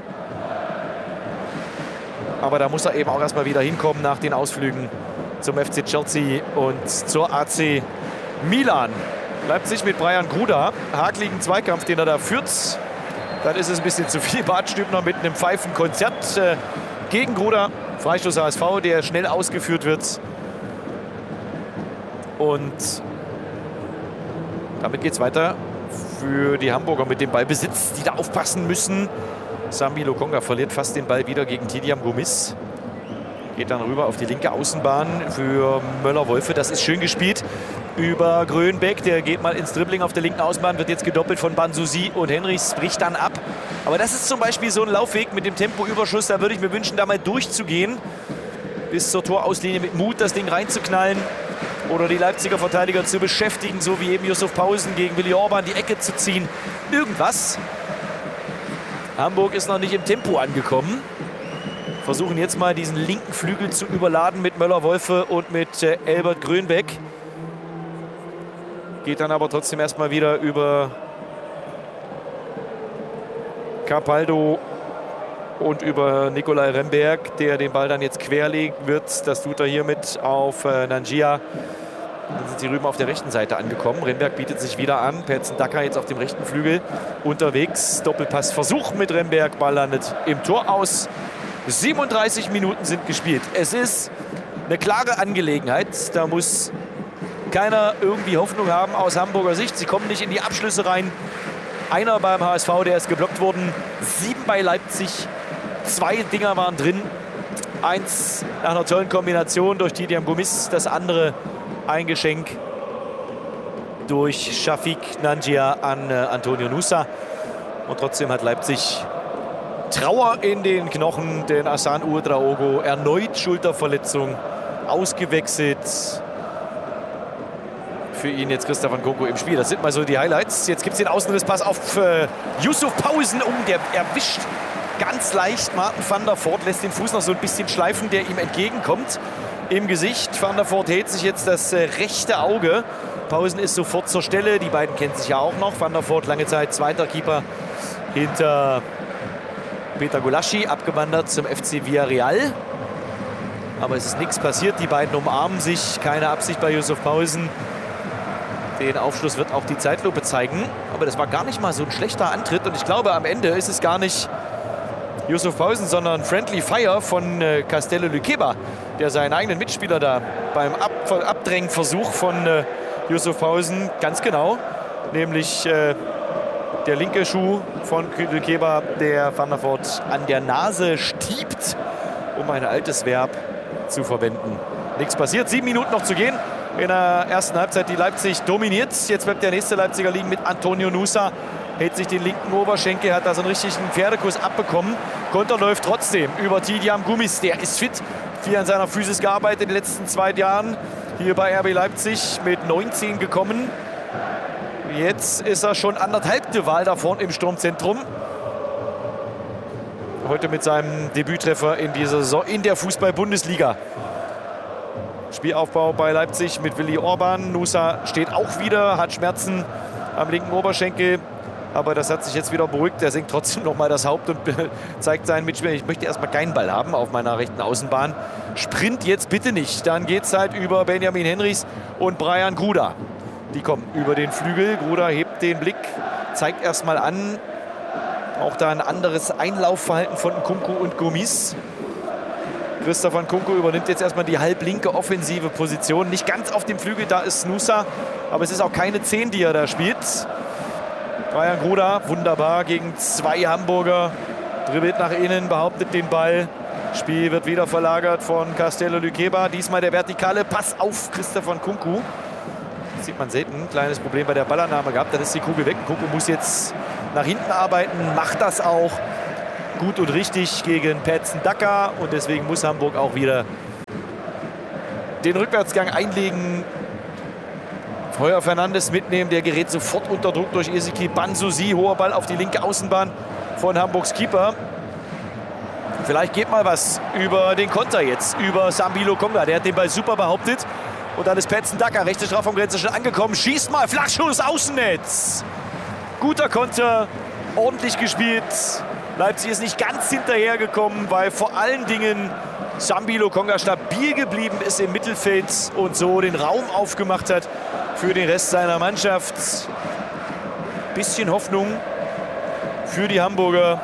Aber da muss er eben auch erstmal wieder hinkommen nach den Ausflügen zum F C Chelsea und zur A C Milan. Leipzig mit Brian Gruda. Hakligen Zweikampf, den er da führt. Dann ist es ein bisschen zu viel. Bart Stübner mit einem Pfeifenkonzert äh, gegen Gruda. Freistoß H S V, der schnell ausgeführt wird. Und damit geht es weiter für die Hamburger mit dem Ballbesitz, die da aufpassen müssen. Sambi Lokonga verliert fast den Ball wieder gegen Tidiam Gomis. Geht dann rüber auf die linke Außenbahn für Möller-Wolfe. Das ist schön gespielt über Grönbeck. Der geht mal ins Dribbling auf der linken Außenbahn, wird jetzt gedoppelt von Banzusi und Henrichs bricht dann ab. Aber das ist zum Beispiel so ein Laufweg mit dem Tempoüberschuss. Da würde ich mir wünschen, da mal durchzugehen. Bis zur Torauslinie mit Mut das Ding reinzuknallen. Oder die Leipziger Verteidiger zu beschäftigen, so wie eben Yusuf Pausen gegen Willi Orban die Ecke zu ziehen. Irgendwas. Hamburg ist noch nicht im Tempo angekommen. Versuchen jetzt mal diesen linken Flügel zu überladen mit Möller-Wolfe und mit äh, Elbert Grönbeck. Geht dann aber trotzdem erstmal wieder über Capaldo und über Nikolai Remberg, der den Ball dann jetzt querlegen wird. Das tut er hiermit auf äh, Nangia. Dann sind die Rüben auf der rechten Seite angekommen. Remberg bietet sich wieder an. Perzen Dacker jetzt auf dem rechten Flügel unterwegs. Doppelpassversuch mit Remberg. Ball landet im Tor aus. siebenunddreißig Minuten sind gespielt. Es ist eine klare Angelegenheit. Da muss keiner irgendwie Hoffnung haben aus Hamburger Sicht. Sie kommen nicht in die Abschlüsse rein. Einer beim H S V, der ist geblockt worden. Sieben bei Leipzig. Zwei Dinger waren drin. Eins nach einer tollen Kombination durch Tidiam Gomis. Das andere ein Geschenk durch Shafik Nangia an äh, Antonio Nusa. Und trotzdem hat Leipzig Trauer in den Knochen, denn Hassan Ouedraogo erneut Schulterverletzung, ausgewechselt. Für ihn jetzt Christopher Nkunku im Spiel. Das sind mal so die Highlights. Jetzt gibt es den Außenrisspass auf äh, Yusuf Pausen. Oh, der erwischt ganz leicht Martin van der Voort, lässt den Fuß noch so ein bisschen schleifen, der ihm entgegenkommt im Gesicht. Van der Voort hält sich jetzt das äh, rechte Auge. Pausen ist sofort zur Stelle. Die beiden kennen sich ja auch noch. Van der Voort lange Zeit zweiter Keeper hinter Peter Gulaschi, abgewandert zum F C Villarreal. Aber es ist nichts passiert. Die beiden umarmen sich. Keine Absicht bei Yusuf Pausen. Den Aufschluss wird auch die Zeitlupe zeigen. Aber das war gar nicht mal so ein schlechter Antritt. Und ich glaube, am Ende ist es gar nicht Yusuf Pausen, sondern Friendly Fire von äh, Castello Luqueba, der seinen eigenen Mitspieler da beim Ab Abdrängversuch von äh, Yusuf Pausen, ganz genau, nämlich äh, der linke Schuh von Luqueba, der Van der Voort an der Nase stiebt, um ein altes Verb zu verwenden. Nichts passiert, sieben Minuten noch zu gehen. In der ersten Halbzeit die Leipzig dominiert. Jetzt bleibt der nächste Leipziger liegen mit Antonio Nusa. Hält sich den linken Oberschenkel, hat da so einen richtigen Pferdekuss abbekommen. Konter läuft trotzdem über Tidiam Gomis. Der ist fit, viel an seiner Physis gearbeitet in den letzten zwei Jahren. Hier bei R B Leipzig mit neunzehn gekommen. Jetzt ist er schon anderthalbte Wahl da vorne im Sturmzentrum. Heute mit seinem Debüttreffer in dieser Saison in der Fußball-Bundesliga. Spielaufbau bei Leipzig mit Willi Orban. Nusa steht auch wieder, hat Schmerzen am linken Oberschenkel. Aber das hat sich jetzt wieder beruhigt. Er senkt trotzdem noch mal das Haupt und zeigt seinen Mitspielern, ich möchte erstmal keinen Ball haben auf meiner rechten Außenbahn. Sprint jetzt bitte nicht. Dann geht es halt über Benjamin Henrichs und Brian Gruda. Die kommen über den Flügel. Gruda hebt den Blick, zeigt erstmal an. Auch da ein anderes Einlaufverhalten von Nkunku und Gomis. Christopher Nkunku übernimmt jetzt erstmal die halblinke offensive Position. Nicht ganz auf dem Flügel, da ist Nusa. Aber es ist auch keine zehn, die er da spielt. Brian Gruda, wunderbar gegen zwei Hamburger. Dribbelt nach innen, behauptet den Ball. Spiel wird wieder verlagert von Castello Luqueba. Diesmal der vertikale Pass auf Christopher Nkunku. Das sieht man selten. Kleines Problem bei der Ballannahme gehabt. Dann ist die Kugel weg. Nkunku muss jetzt nach hinten arbeiten. Macht das auch gut und richtig gegen Patson Daka. Und deswegen muss Hamburg auch wieder den Rückwärtsgang einlegen. Heuer Fernandes mitnehmen. Der gerät sofort unter Druck durch Ezequiel Banzusi. Hoher Ball auf die linke Außenbahn von Hamburgs Keeper. Vielleicht geht mal was über den Konter jetzt, über Sambi Lokonga. Der hat den Ball super behauptet. Und dann ist Patson Daka, rechte Strafraumgrenze, schon angekommen. Schießt mal, Flachschuss, Außennetz. Guter Konter, ordentlich gespielt. Leipzig ist nicht ganz hinterhergekommen, weil vor allen Dingen Sambi Lokonga stabil geblieben ist im Mittelfeld und so den Raum aufgemacht hat für den Rest seiner Mannschaft. Bisschen Hoffnung für die Hamburger.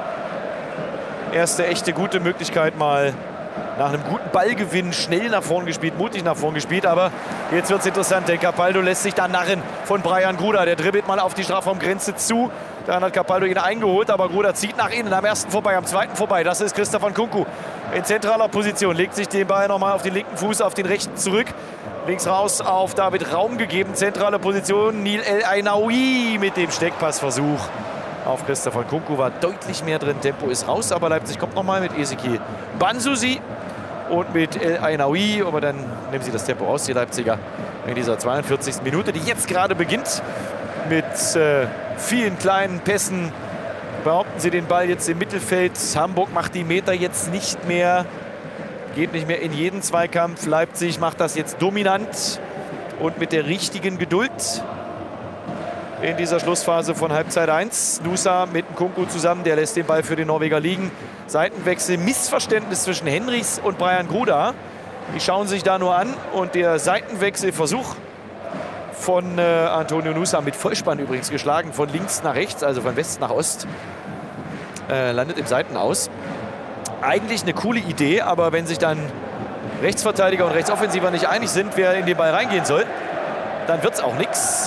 Erste echte gute Möglichkeit mal nach einem guten Ballgewinn schnell nach vorn gespielt, mutig nach vorn gespielt. Aber jetzt wird es interessant, denn Capaldo lässt sich da narren von Bryan Gruda. Der dribbelt mal auf die Strafraumgrenze zu. Dann hat Capaldo ihn eingeholt, aber Gruda zieht nach innen. Am ersten vorbei, am zweiten vorbei. Das ist Christopher Nkunku in zentraler Position. Legt sich den Ball nochmal auf den linken Fuß, auf den rechten zurück. Links raus auf David Raum gegeben. Zentrale Position. Nil El Ainaoui mit dem Steckpassversuch auf Christopher Nkunku. War deutlich mehr drin. Tempo ist raus, aber Leipzig kommt nochmal mit Ezequiel Banzusi und mit El Ainaoui. Aber dann nehmen sie das Tempo raus, die Leipziger, in dieser zweiundvierzigsten Minute, die jetzt gerade beginnt. Mit äh, vielen kleinen Pässen behaupten sie den Ball jetzt im Mittelfeld. Hamburg macht die Meter jetzt nicht mehr. Geht nicht mehr in jeden Zweikampf. Leipzig macht das jetzt dominant und mit der richtigen Geduld in dieser Schlussphase von Halbzeit eins. Nusa mit Nkunku zusammen, der lässt den Ball für den Norweger liegen. Seitenwechsel, Missverständnis zwischen Henrichs und Bryan Gruda. Die schauen sich da nur an und der Seitenwechselversuch von äh, Antonio Nusa, mit Vollspann übrigens geschlagen, von links nach rechts, also von West nach Ost, äh, landet im Seitenaus. Eigentlich eine coole Idee, aber wenn sich dann Rechtsverteidiger und Rechtsoffensiver nicht einig sind, wer in den Ball reingehen soll, dann wird es auch nichts.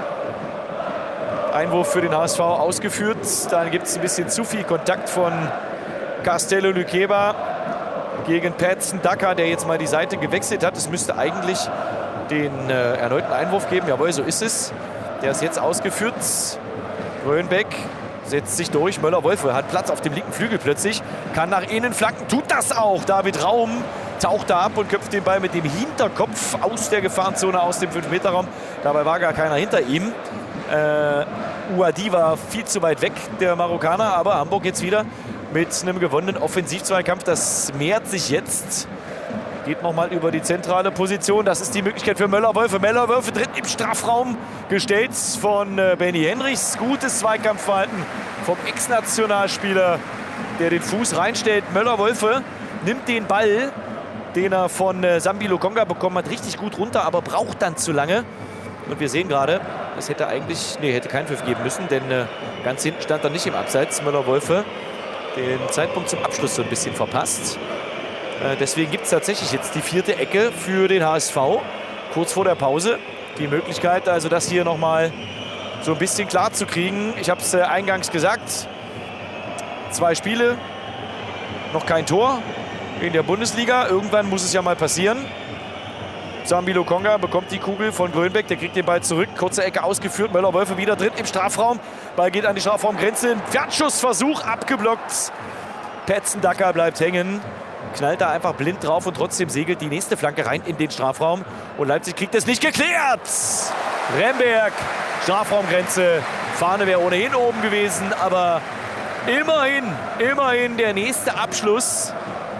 Einwurf für den H S V ausgeführt. Dann gibt es ein bisschen zu viel Kontakt von Castello Luqueba gegen Patson Daka, der jetzt mal die Seite gewechselt hat. Es müsste eigentlich den äh, erneuten Einwurf geben. Jawohl, so ist es. Der ist jetzt ausgeführt. Grönbeck setzt sich durch. Möller-Wolfe hat Platz auf dem linken Flügel plötzlich. Kann nach innen flanken. Tut das auch. David Raum taucht da ab und köpft den Ball mit dem Hinterkopf aus der Gefahrenzone, aus dem fünf Meter Raum. Dabei war gar keiner hinter ihm. Äh, Ouadi war viel zu weit weg, der Marokkaner. Aber Hamburg jetzt wieder mit einem gewonnenen Offensivzweikampf. Das mehrt sich jetzt. Geht nochmal über die zentrale Position. Das ist die Möglichkeit für Möller-Wolfe. Möller-Wolfe tritt im Strafraum, gestellt von äh, Benny Henrichs. Gutes Zweikampfverhalten vom Ex-Nationalspieler, der den Fuß reinstellt. Möller-Wolfe nimmt den Ball, den er von äh, Sambi Lokonga bekommen hat, richtig gut runter, aber braucht dann zu lange. Und wir sehen gerade, es hätte eigentlich, nee, hätte keinen Pfiff geben müssen, denn äh, ganz hinten stand er nicht im Abseits. Möller-Wolfe den Zeitpunkt zum Abschluss so ein bisschen verpasst. Deswegen gibt es tatsächlich jetzt die vierte Ecke für den H S V. Kurz vor der Pause. Die Möglichkeit, also das hier nochmal so ein bisschen klar zu kriegen. Ich habe es äh, eingangs gesagt. Zwei Spiele, noch kein Tor in der Bundesliga. Irgendwann muss es ja mal passieren. Sambi Lokonga bekommt die Kugel von Grönbeck. Der kriegt den Ball zurück. Kurze Ecke ausgeführt. Möller-Wolfe wieder drin im Strafraum. Ball geht an die Strafraumgrenze. Fernschussversuch abgeblockt. Patson Daka bleibt hängen. Knallt da einfach blind drauf und trotzdem segelt die nächste Flanke rein in den Strafraum. Und Leipzig kriegt es nicht geklärt. Remberg, Strafraumgrenze. Fahne wäre ohnehin oben gewesen, aber immerhin, immerhin der nächste Abschluss.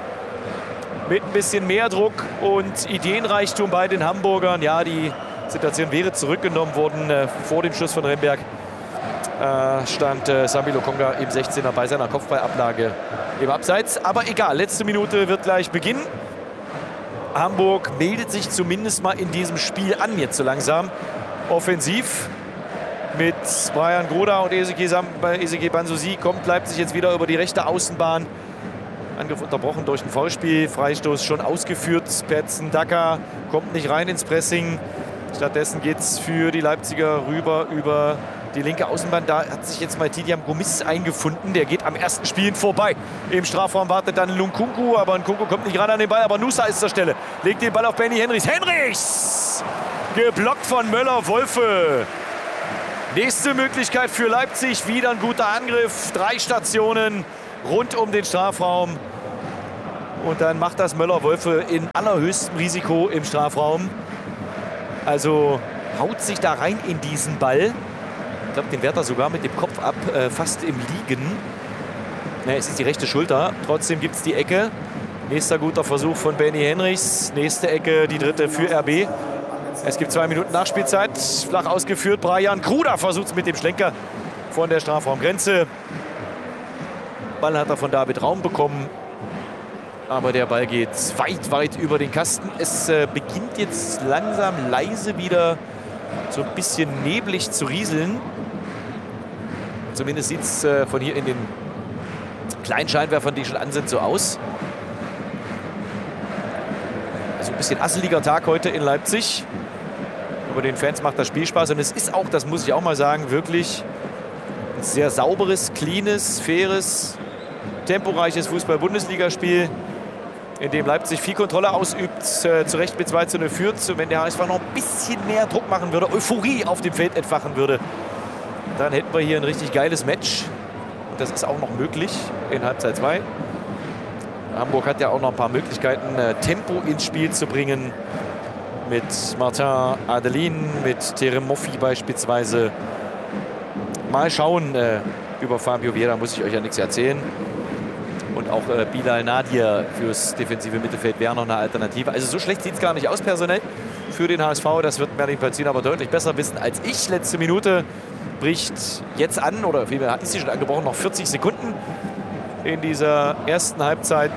Mit ein bisschen mehr Druck und Ideenreichtum bei den Hamburgern. Ja, die Situation wäre zurückgenommen worden. Äh, vor dem Schuss von Remberg äh, stand äh, Sambi Lokonga im sechzehner bei seiner Kopfballablage im Abseits. Aber egal, letzte Minute wird gleich beginnen. Hamburg meldet sich zumindest mal in diesem Spiel an, jetzt so langsam. Offensiv mit Bryan Gruda und Ezequiel Banzusi kommt Leipzig jetzt wieder über die rechte Außenbahn. Angriff unterbrochen durch ein Foulspiel. Freistoß schon ausgeführt. Patson Daka kommt nicht rein ins Pressing. Stattdessen geht es für die Leipziger rüber über die linke Außenbahn. Da hat sich jetzt mal Tidiam Gomis eingefunden. Der geht am ersten Spielen vorbei. Im Strafraum wartet dann Nkunku, aber Nkunku kommt nicht ran an den Ball. Aber Nusa ist zur Stelle. Legt den Ball auf Benny Henrichs. Henrichs! Geblockt von Möller-Wolfe. Nächste Möglichkeit für Leipzig. Wieder ein guter Angriff. Drei Stationen rund um den Strafraum. Und dann macht das Möller-Wolfe in allerhöchstem Risiko im Strafraum. Also haut sich da rein in diesen Ball. Ich glaube, den wehrt er sogar mit dem Kopf ab, äh, fast im Liegen. Ja, es ist die rechte Schulter. Trotzdem gibt es die Ecke. Nächster guter Versuch von Benny Henrichs. Nächste Ecke, die dritte für R B. Es gibt zwei Minuten Nachspielzeit. Flach ausgeführt. Brian Kruder versucht es mit dem Schlenker von der Strafraumgrenze. Ball hat er von David Raum bekommen. Aber der Ball geht weit, weit über den Kasten. Es äh, beginnt jetzt langsam leise wieder so ein bisschen neblig zu rieseln. Zumindest sieht es äh, von hier in den kleinen Scheinwerfern, die schon an sind, so aus. Also ein bisschen asseliger Tag heute in Leipzig. Aber den Fans macht das Spiel Spaß. Und es ist auch, das muss ich auch mal sagen, wirklich ein sehr sauberes, cleanes, faires, temporeiches Fußball-Bundesligaspiel, in dem Leipzig viel Kontrolle ausübt, äh, zu Recht mit zwei zu null führt. Und wenn der H S V noch ein bisschen mehr Druck machen würde, Euphorie auf dem Feld entfachen würde, dann hätten wir hier ein richtig geiles Match. Und das ist auch noch möglich in Halbzeit zwei. Hamburg hat ja auch noch ein paar Möglichkeiten, äh, Tempo ins Spiel zu bringen. Mit Martin Adelin, mit Terem Moffi beispielsweise. Mal schauen, äh, über Fabio Vieira muss ich euch ja nichts erzählen. Und auch äh, Bilal Nadir fürs defensive Mittelfeld wäre noch eine Alternative. Also so schlecht sieht es gar nicht aus personell für den H S V. Das wird Merlin Pölzin aber deutlich besser wissen als ich. Letzte Minute bricht jetzt an, oder vielmehr ist sie schon angebrochen, noch vierzig Sekunden in dieser ersten Halbzeit,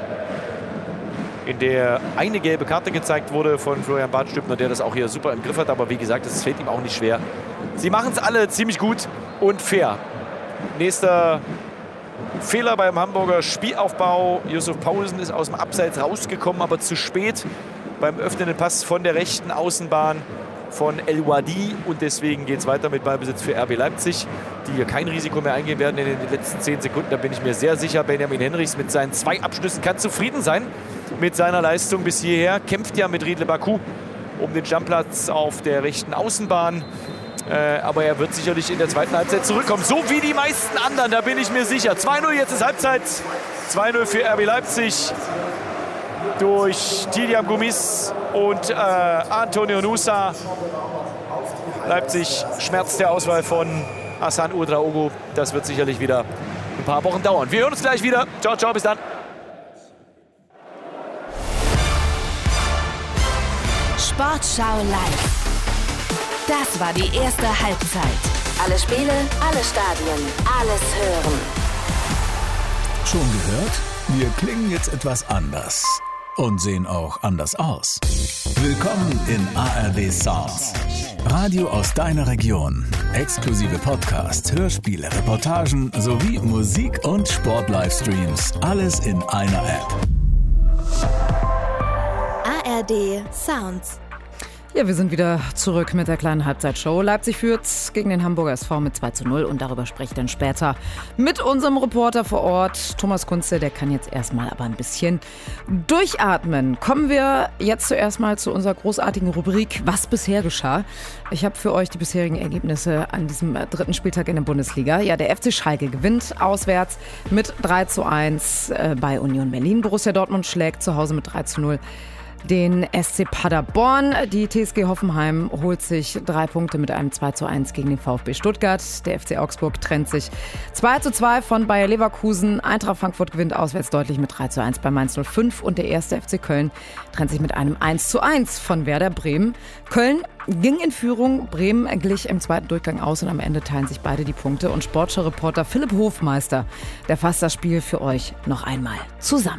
in der eine gelbe Karte gezeigt wurde von Florian Badstübner, der das auch hier super im Griff hat. Aber wie gesagt, es fällt ihm auch nicht schwer. Sie machen es alle ziemlich gut und fair. Nächster Fehler beim Hamburger Spielaufbau. Yusuf Paulsen ist aus dem Abseits rausgekommen, aber zu spät beim öffnenden Pass von der rechten Außenbahn von El Wadi. Und deswegen geht es weiter mit Ballbesitz für R B Leipzig, die hier kein Risiko mehr eingehen werden in den letzten zehn Sekunden. Da bin ich mir sehr sicher. Benjamin Henrichs mit seinen zwei Abschlüssen kann zufrieden sein mit seiner Leistung bis hierher. Kämpft ja mit Riedle Baku um den Stammplatz auf der rechten Außenbahn. Äh, aber er wird sicherlich in der zweiten Halbzeit zurückkommen. So wie die meisten anderen, da bin ich mir sicher. zwei null, jetzt ist Halbzeit. zwei null für R B Leipzig. Durch Tidiam Gomis und äh, Antonio Nusa. Leipzig schmerzt der Auswahl von Hassan Ouedraogo. Das wird sicherlich wieder ein paar Wochen dauern. Wir hören uns gleich wieder. Ciao, ciao, bis dann. Sportschau live. Das war die erste Halbzeit. Alle Spiele, alle Stadien, alles hören. Schon gehört? Wir klingen jetzt etwas anders. Und sehen auch anders aus. Willkommen in A R D Sounds. Radio aus deiner Region. Exklusive Podcasts, Hörspiele, Reportagen sowie Musik- und Sport-Livestreams. Alles in einer App. A R D Sounds. Ja, wir sind wieder zurück mit der kleinen Halbzeitshow. Leipzig führt gegen den Hamburger S V mit zwei zu null und darüber spreche ich dann später mit unserem Reporter vor Ort, Thomas Kunze. Der kann jetzt erstmal aber ein bisschen durchatmen. Kommen wir jetzt zuerst mal zu unserer großartigen Rubrik, was bisher geschah. Ich habe für euch die bisherigen Ergebnisse an diesem dritten Spieltag in der Bundesliga. Ja, der F C Schalke gewinnt auswärts mit drei zu eins bei Union Berlin. Borussia Dortmund schlägt zu Hause mit drei zu null den S C Paderborn. Die T S G Hoffenheim holt sich drei Punkte mit einem zwei zu eins gegen den VfB Stuttgart. Der F C Augsburg trennt sich zwei zu zwei von Bayer Leverkusen. Eintracht Frankfurt gewinnt auswärts deutlich mit drei zu eins bei Mainz null fünf. Und der erste F C Köln trennt sich mit einem eins zu eins von Werder Bremen. Köln ging in Führung, Bremen glich im zweiten Durchgang aus und am Ende teilen sich beide die Punkte. Und Sportschau-Reporter Philipp Hofmeister, der fasst das Spiel für euch noch einmal zusammen.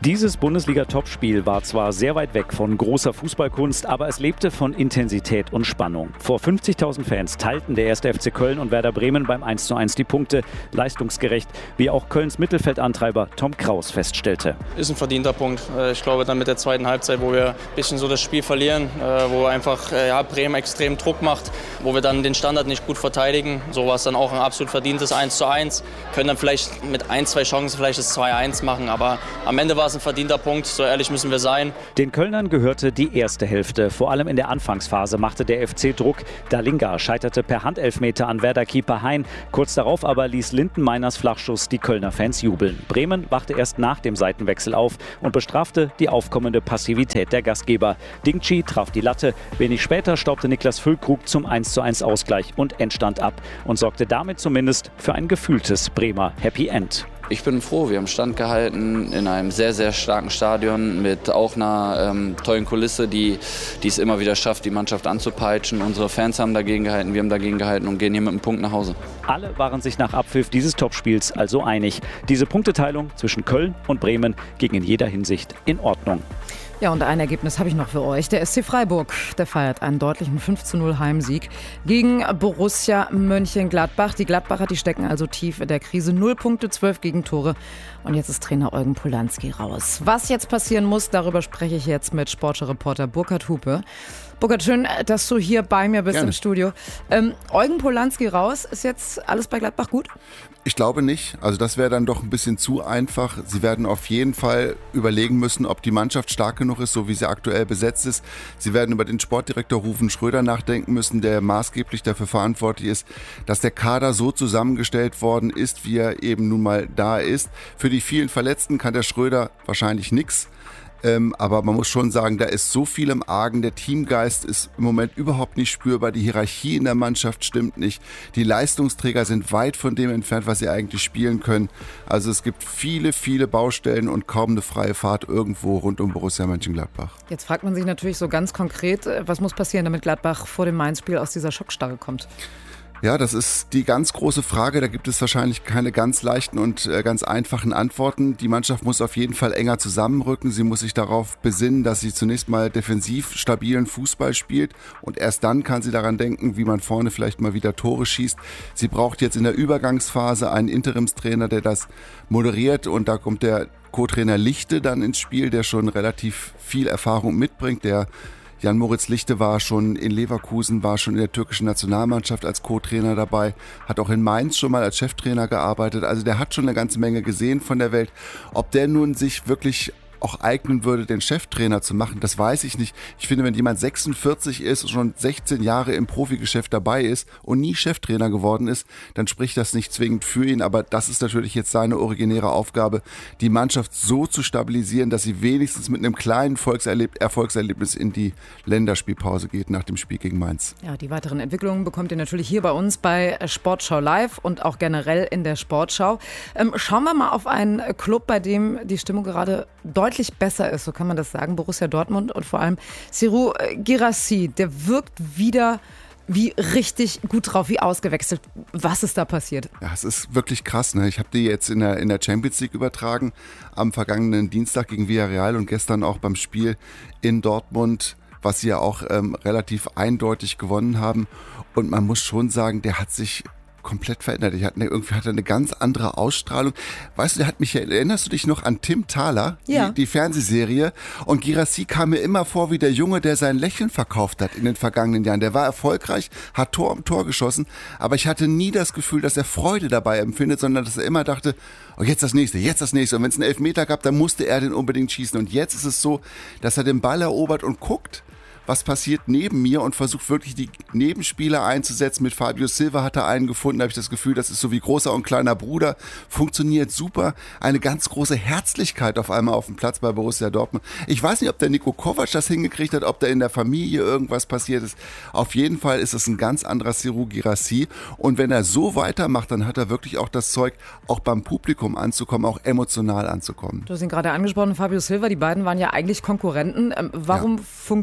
Dieses Bundesliga-Topspiel war zwar sehr weit weg von großer Fußballkunst, aber es lebte von Intensität und Spannung. Vor fünfzigtausend Fans teilten der erste F C Köln und Werder Bremen beim eins zu eins die Punkte, leistungsgerecht, wie auch Kölns Mittelfeldantreiber Tom Kraus feststellte. Ist ein verdienter Punkt. Ich glaube, dann mit der zweiten Halbzeit, wo wir ein bisschen so das Spiel verlieren, wo einfach ja, Bremen extrem Druck macht, wo wir dann den Standard nicht gut verteidigen. So war es dann auch ein absolut verdientes eins zu eins. Können dann vielleicht mit ein, zwei Chancen vielleicht das zwei eins machen, aber am Ende war es ein verdienter Punkt, so ehrlich müssen wir sein. Den Kölnern gehörte die erste Hälfte. Vor allem in der Anfangsphase machte der F C Druck. Dalinga scheiterte per Handelfmeter an Werder-Keeper Hein. Kurz darauf aber ließ Lindenmeiners Flachschuss die Kölner Fans jubeln. Bremen wachte erst nach dem Seitenwechsel auf und bestrafte die aufkommende Passivität der Gastgeber. Dingchi traf die Latte. Wenig später staubte Niklas Füllkrug zum eins zu eins Ausgleich und Endstand ab und sorgte damit zumindest für ein gefühltes Bremer Happy End. Ich bin froh, wir haben standgehalten in einem sehr, sehr starken Stadion mit auch einer ähm, tollen Kulisse, die, die es immer wieder schafft, die Mannschaft anzupeitschen. Unsere Fans haben dagegen gehalten, wir haben dagegen gehalten und gehen hier mit einem Punkt nach Hause. Alle waren sich nach Abpfiff dieses Topspiels also einig. Diese Punkteteilung zwischen Köln und Bremen ging in jeder Hinsicht in Ordnung. Ja, und ein Ergebnis habe ich noch für euch. Der S C Freiburg, der feiert einen deutlichen fünf zu null Heimsieg gegen Borussia Mönchengladbach. Die Gladbacher, die stecken also tief in der Krise. Null Punkte, zwölf Gegentore. Und jetzt ist Trainer Eugen Polanski raus. Was jetzt passieren muss, darüber spreche ich jetzt mit Sportreporter Burkhard Hupe. Burkhard, schön, dass du hier bei mir bist. Gerne. Im Studio. Ähm, Eugen Polanski raus, ist jetzt alles bei Gladbach gut? Ich glaube nicht. Also das wäre dann doch ein bisschen zu einfach. Sie werden auf jeden Fall überlegen müssen, ob die Mannschaft stark genug ist, so wie sie aktuell besetzt ist. Sie werden über den Sportdirektor Rufen Schröder nachdenken müssen, der maßgeblich dafür verantwortlich ist, dass der Kader so zusammengestellt worden ist, wie er eben nun mal da ist. Für die vielen Verletzten kann der Schröder wahrscheinlich nichts. Ähm, aber man muss schon sagen, da ist so viel im Argen. Der Teamgeist ist im Moment überhaupt nicht spürbar. Die Hierarchie in der Mannschaft stimmt nicht. Die Leistungsträger sind weit von dem entfernt, was sie eigentlich spielen können. Also es gibt viele, viele Baustellen und kaum eine freie Fahrt irgendwo rund um Borussia Mönchengladbach. Jetzt fragt man sich natürlich so ganz konkret, was muss passieren, damit Gladbach vor dem Mainz-Spiel aus dieser Schockstarre kommt? Ja, das ist die ganz große Frage. Da gibt es wahrscheinlich keine ganz leichten und äh, ganz einfachen Antworten. Die Mannschaft muss auf jeden Fall enger zusammenrücken. Sie muss sich darauf besinnen, dass sie zunächst mal defensiv stabilen Fußball spielt. Und erst dann kann sie daran denken, wie man vorne vielleicht mal wieder Tore schießt. Sie braucht jetzt in der Übergangsphase einen Interimstrainer, der das moderiert. Und da kommt der Co-Trainer Lichte dann ins Spiel, der schon relativ viel Erfahrung mitbringt, der Jan-Moritz Lichte war schon in Leverkusen, war schon in der türkischen Nationalmannschaft als Co-Trainer dabei, hat auch in Mainz schon mal als Cheftrainer gearbeitet. Also der hat schon eine ganze Menge gesehen von der Welt. Ob der nun sich wirklich auch eignen würde, den Cheftrainer zu machen, das weiß ich nicht. Ich finde, wenn jemand sechsundvierzig ist und schon sechzehn Jahre im Profigeschäft dabei ist und nie Cheftrainer geworden ist, dann spricht das nicht zwingend für ihn. Aber das ist natürlich jetzt seine originäre Aufgabe, die Mannschaft so zu stabilisieren, dass sie wenigstens mit einem kleinen Volkserleb- Erfolgserlebnis in die Länderspielpause geht nach dem Spiel gegen Mainz. Ja, die weiteren Entwicklungen bekommt ihr natürlich hier bei uns bei Sportschau Live und auch generell in der Sportschau. Ähm, schauen wir mal auf einen Club, bei dem die Stimmung gerade deutlich besser ist, so kann man das sagen, Borussia Dortmund und vor allem Serhou Guirassy, der wirkt wieder wie richtig gut drauf, wie ausgewechselt. Was ist da passiert? Ja, es ist wirklich krass. Ne? Ich habe die jetzt in der, in der Champions League übertragen, am vergangenen Dienstag gegen Villarreal und gestern auch beim Spiel in Dortmund, was sie ja auch ähm, relativ eindeutig gewonnen haben. Und man muss schon sagen, der hat sich komplett verändert. Ich hatte eine, irgendwie hatte eine ganz andere Ausstrahlung. Weißt du, der hat mich, erinnerst du dich noch an Tim Thaler, ja. die, die Fernsehserie? Und Guirassy kam mir immer vor wie der Junge, der sein Lächeln verkauft hat in den vergangenen Jahren. Der war erfolgreich, hat Tor um Tor geschossen, aber ich hatte nie das Gefühl, dass er Freude dabei empfindet, sondern dass er immer dachte, oh, jetzt das nächste, jetzt das nächste. Und wenn es einen Elfmeter gab, dann musste er den unbedingt schießen. Und jetzt ist es so, dass er den Ball erobert und guckt, was passiert neben mir und versucht wirklich die Nebenspieler einzusetzen. Mit Fabio Silva hat er einen gefunden, da habe ich das Gefühl, das ist so wie großer und kleiner Bruder. Funktioniert super. Eine ganz große Herzlichkeit auf einmal auf dem Platz bei Borussia Dortmund. Ich weiß nicht, ob der Niko Kovac das hingekriegt hat, ob da in der Familie irgendwas passiert ist. Auf jeden Fall ist es ein ganz anderer Serhou Guirassy. Und wenn er so weitermacht, dann hat er wirklich auch das Zeug, auch beim Publikum anzukommen, auch emotional anzukommen. Du hast ihn gerade angesprochen, Fabio Silva, die beiden waren ja eigentlich Konkurrenten. Ähm, warum ja. funktioniert das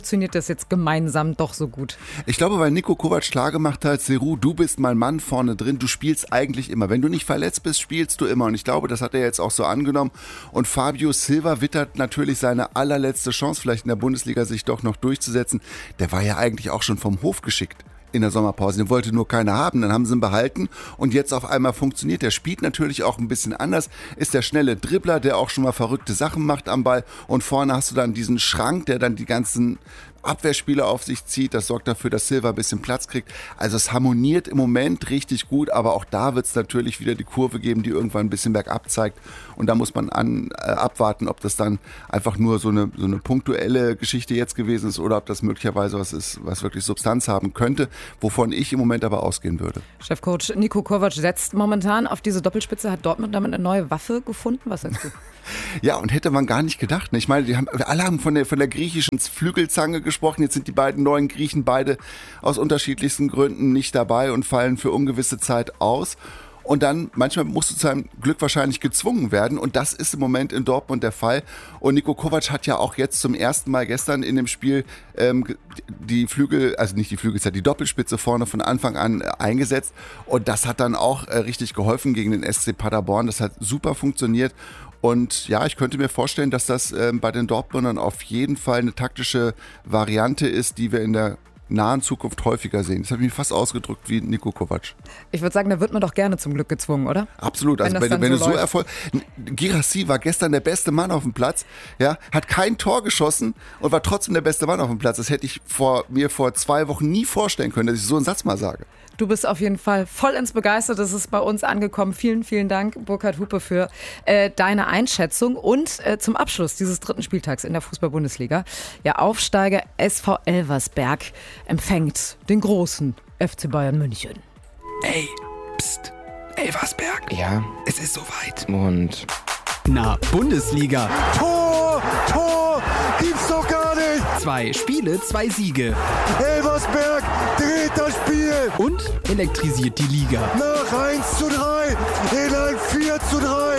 jetzt gemeinsam doch so gut? Ich glaube, weil Niko Kovac klargemacht hat, Serhou, du bist mein Mann vorne drin, du spielst eigentlich immer. Wenn du nicht verletzt bist, spielst du immer. Und ich glaube, das hat er jetzt auch so angenommen. Und Fabio Silva wittert natürlich seine allerletzte Chance, vielleicht in der Bundesliga sich doch noch durchzusetzen. Der war ja eigentlich auch schon vom Hof geschickt in der Sommerpause. Den wollte nur keiner haben, dann haben sie ihn behalten und jetzt auf einmal funktioniert. Der spielt natürlich auch ein bisschen anders, ist der schnelle Dribbler, der auch schon mal verrückte Sachen macht am Ball und vorne hast du dann diesen Schrank, der dann die ganzen Abwehrspieler auf sich zieht. Das sorgt dafür, dass Silva ein bisschen Platz kriegt. Also es harmoniert im Moment richtig gut, aber auch da wird es natürlich wieder die Kurve geben, die irgendwann ein bisschen bergab zeigt. Und da muss man an, äh, abwarten, ob das dann einfach nur so eine, so eine punktuelle Geschichte jetzt gewesen ist oder ob das möglicherweise was ist, was wirklich Substanz haben könnte, wovon ich im Moment aber ausgehen würde. Chefcoach Niko Kovac setzt momentan auf diese Doppelspitze. Hat Dortmund damit eine neue Waffe gefunden? Was sagst du? Ja, und hätte man gar nicht gedacht. Ne? Ich meine, die haben, alle haben von der, von der griechischen Flügelzange gesprochen. Jetzt sind die beiden neuen Griechen beide aus unterschiedlichsten Gründen nicht dabei und fallen für ungewisse Zeit aus. Und dann, manchmal musst du zu einem Glück wahrscheinlich gezwungen werden. Und das ist im Moment in Dortmund der Fall. Und Niko Kovac hat ja auch jetzt zum ersten Mal gestern in dem Spiel ähm, die Flügel, also nicht die Flügelzeit, die Doppelspitze vorne von Anfang an äh, eingesetzt. Und das hat dann auch äh, richtig geholfen gegen den S C Paderborn. Das hat super funktioniert. Und ja, ich könnte mir vorstellen, dass das ähm, bei den Dortmundern auf jeden Fall eine taktische Variante ist, die wir in der nahen Zukunft häufiger sehen. Das habe ich mir fast ausgedrückt wie Niko Kovac. Ich würde sagen, da wird man doch gerne zum Glück gezwungen, oder? Absolut. Also wenn, wenn, wenn so du so Erfolg... Guirassy war gestern der beste Mann auf dem Platz, ja, hat kein Tor geschossen und war trotzdem der beste Mann auf dem Platz. Das hätte ich vor, mir vor zwei Wochen nie vorstellen können, dass ich so einen Satz mal sage. Du bist auf jeden Fall vollends begeistert. Das ist bei uns angekommen. Vielen, vielen Dank, Burkhard Hupe, für äh, deine Einschätzung. Und äh, zum Abschluss dieses dritten Spieltags in der Fußball-Bundesliga. Ja, Aufsteiger S V Elversberg empfängt den großen F C Bayern München. Ey, pst, Elversberg. Ja? Es ist soweit. Und... Na, Bundesliga. Tor, Tor, gibt's doch gar nicht. Zwei Spiele, zwei Siege. Elversberg dreht das Spiel. Und elektrisiert die Liga. Nach eins zu drei in ein vier zu drei.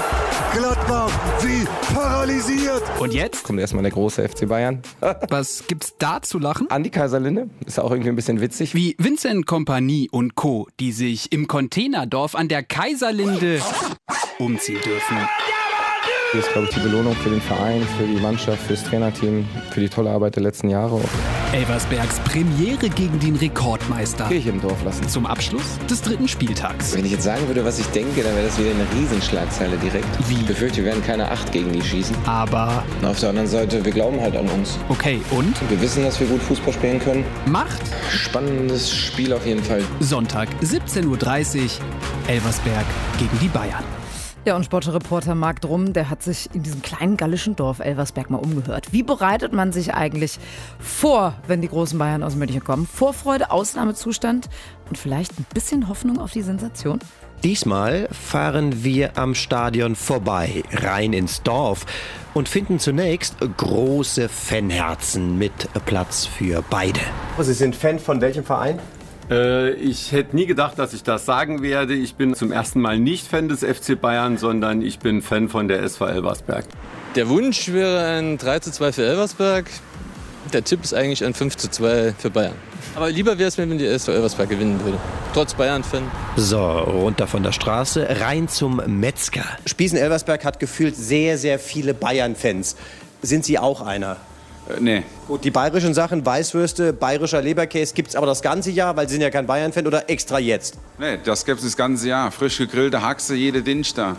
Gladbach wie paralysiert. Und jetzt kommt erstmal der große F C Bayern. Was gibt's da zu lachen? Andi Kaiserlinde, ist auch irgendwie ein bisschen witzig. Wie Vincent Kompany und Co., die sich im Containerdorf an der Kaiserlinde umziehen dürfen. Hier ist, glaube ich, die Belohnung für den Verein, für die Mannschaft, für das Trainerteam, für die tolle Arbeit der letzten Jahre. Elversbergs Premiere gegen den Rekordmeister. Kirche im Dorf lassen. Zum Abschluss des dritten Spieltags. Wenn ich jetzt sagen würde, was ich denke, dann wäre das wieder eine Riesenschlagzeile direkt. Wie? Ich befürchte, wir werden keine Acht gegen die schießen. Aber... Auf der anderen Seite, wir glauben halt an uns. Okay, und? Wir wissen, dass wir gut Fußball spielen können. Macht? Spannendes Spiel auf jeden Fall. Sonntag, siebzehn Uhr dreißig, Elversberg gegen die Bayern. Ja, und Sportreporter Marc Drum, der hat sich in diesem kleinen gallischen Dorf Elversberg mal umgehört. Wie bereitet man sich eigentlich vor, wenn die großen Bayern aus München kommen? Vorfreude, Ausnahmezustand und vielleicht ein bisschen Hoffnung auf die Sensation? Diesmal fahren wir am Stadion vorbei, rein ins Dorf und finden zunächst große Fanherzen mit Platz für beide. Sie sind Fan von welchem Verein? Ich hätte nie gedacht, dass ich das sagen werde. Ich bin zum ersten Mal nicht Fan des F C Bayern, sondern ich bin Fan von der S V Elversberg. Der Wunsch wäre ein drei zu zwei für Elversberg. Der Tipp ist eigentlich ein fünf zu zwei für Bayern. Aber lieber wäre es mir, wenn die S V Elversberg gewinnen würde. Trotz Bayern-Fan. So, runter von der Straße, rein zum Metzger. Spießen-Elversberg hat gefühlt sehr, sehr viele Bayern-Fans. Sind Sie auch einer? Äh, nee. Gut, die bayerischen Sachen, Weißwürste, bayerischer Leberkäse, gibt es aber das ganze Jahr, weil Sie sind ja kein Bayern-Fan, oder extra jetzt? Nee, das gibt es das ganze Jahr. Frisch gegrillte Haxe, jede Dienstag.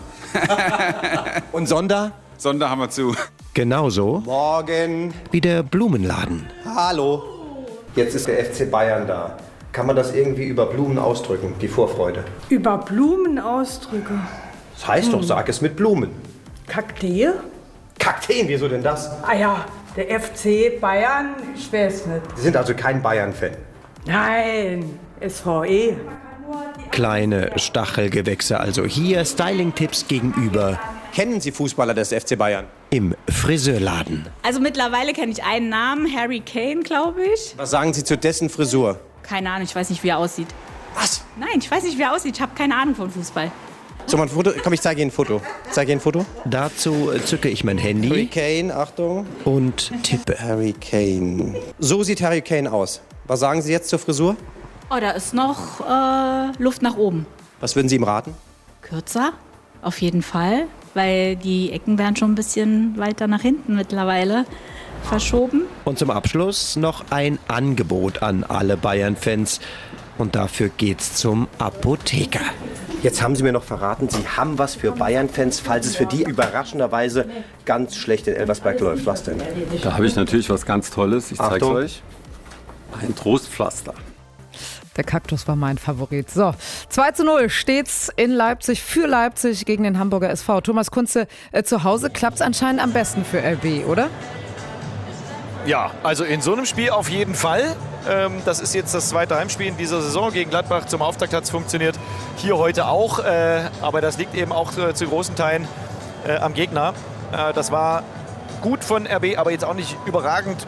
Und Sonder? Sonder haben wir zu. Genauso Morgen wie der Blumenladen. Hallo. Jetzt ist der F C Bayern da. Kann man das irgendwie über Blumen ausdrücken, die Vorfreude? Über Blumen ausdrücken? Das heißt hm. doch, sag es mit Blumen. Kaktee? Kakteen, wieso denn das? Ah ja, der F C Bayern, ich weiß nicht. Sie sind also kein Bayern-Fan? Nein, S V E. Kleine Stachelgewächse, also hier Styling-Tipps gegenüber. Kennen Sie Fußballer des F C Bayern? Im Friseurladen. Also mittlerweile kenne ich einen Namen, Harry Kane, glaube ich. Was sagen Sie zu dessen Frisur? Keine Ahnung, ich weiß nicht, wie er aussieht. Was? Nein, ich weiß nicht, wie er aussieht. Ich habe keine Ahnung von Fußball. So, mal ein Foto. Komm, ich zeige Ihnen ein Foto. Zeige Ihnen ein Foto. Dazu zücke ich mein Handy. Harry Kane, Achtung. Und tippe. Harry Kane. So sieht Harry Kane aus. Was sagen Sie jetzt zur Frisur? Oh, da ist noch äh, Luft nach oben. Was würden Sie ihm raten? Kürzer, auf jeden Fall, weil die Ecken werden schon ein bisschen weiter nach hinten mittlerweile verschoben. Und zum Abschluss noch ein Angebot an alle Bayern-Fans. Und dafür geht's zum Apotheker. Jetzt haben Sie mir noch verraten, Sie haben was für Bayern-Fans, falls es für die überraschenderweise ganz schlecht in Elversberg läuft. Was denn? Da habe ich natürlich was ganz Tolles. Ich zeige es Achtung. euch. Ein Trostpflaster. Der Kaktus war mein Favorit. So, zwei zu null steht's in Leipzig für Leipzig gegen den Hamburger S V. Thomas Kunze, äh, zu Hause klappt's anscheinend am besten für R B, oder? Ja, also in so einem Spiel auf jeden Fall. Ähm, das ist jetzt das zweite Heimspiel in dieser Saison gegen Gladbach. Zum Auftakt hat es funktioniert. Hier heute auch. Äh, aber das liegt eben auch äh, zu großen Teilen äh, am Gegner. Äh, das war gut von R B, aber jetzt auch nicht überragend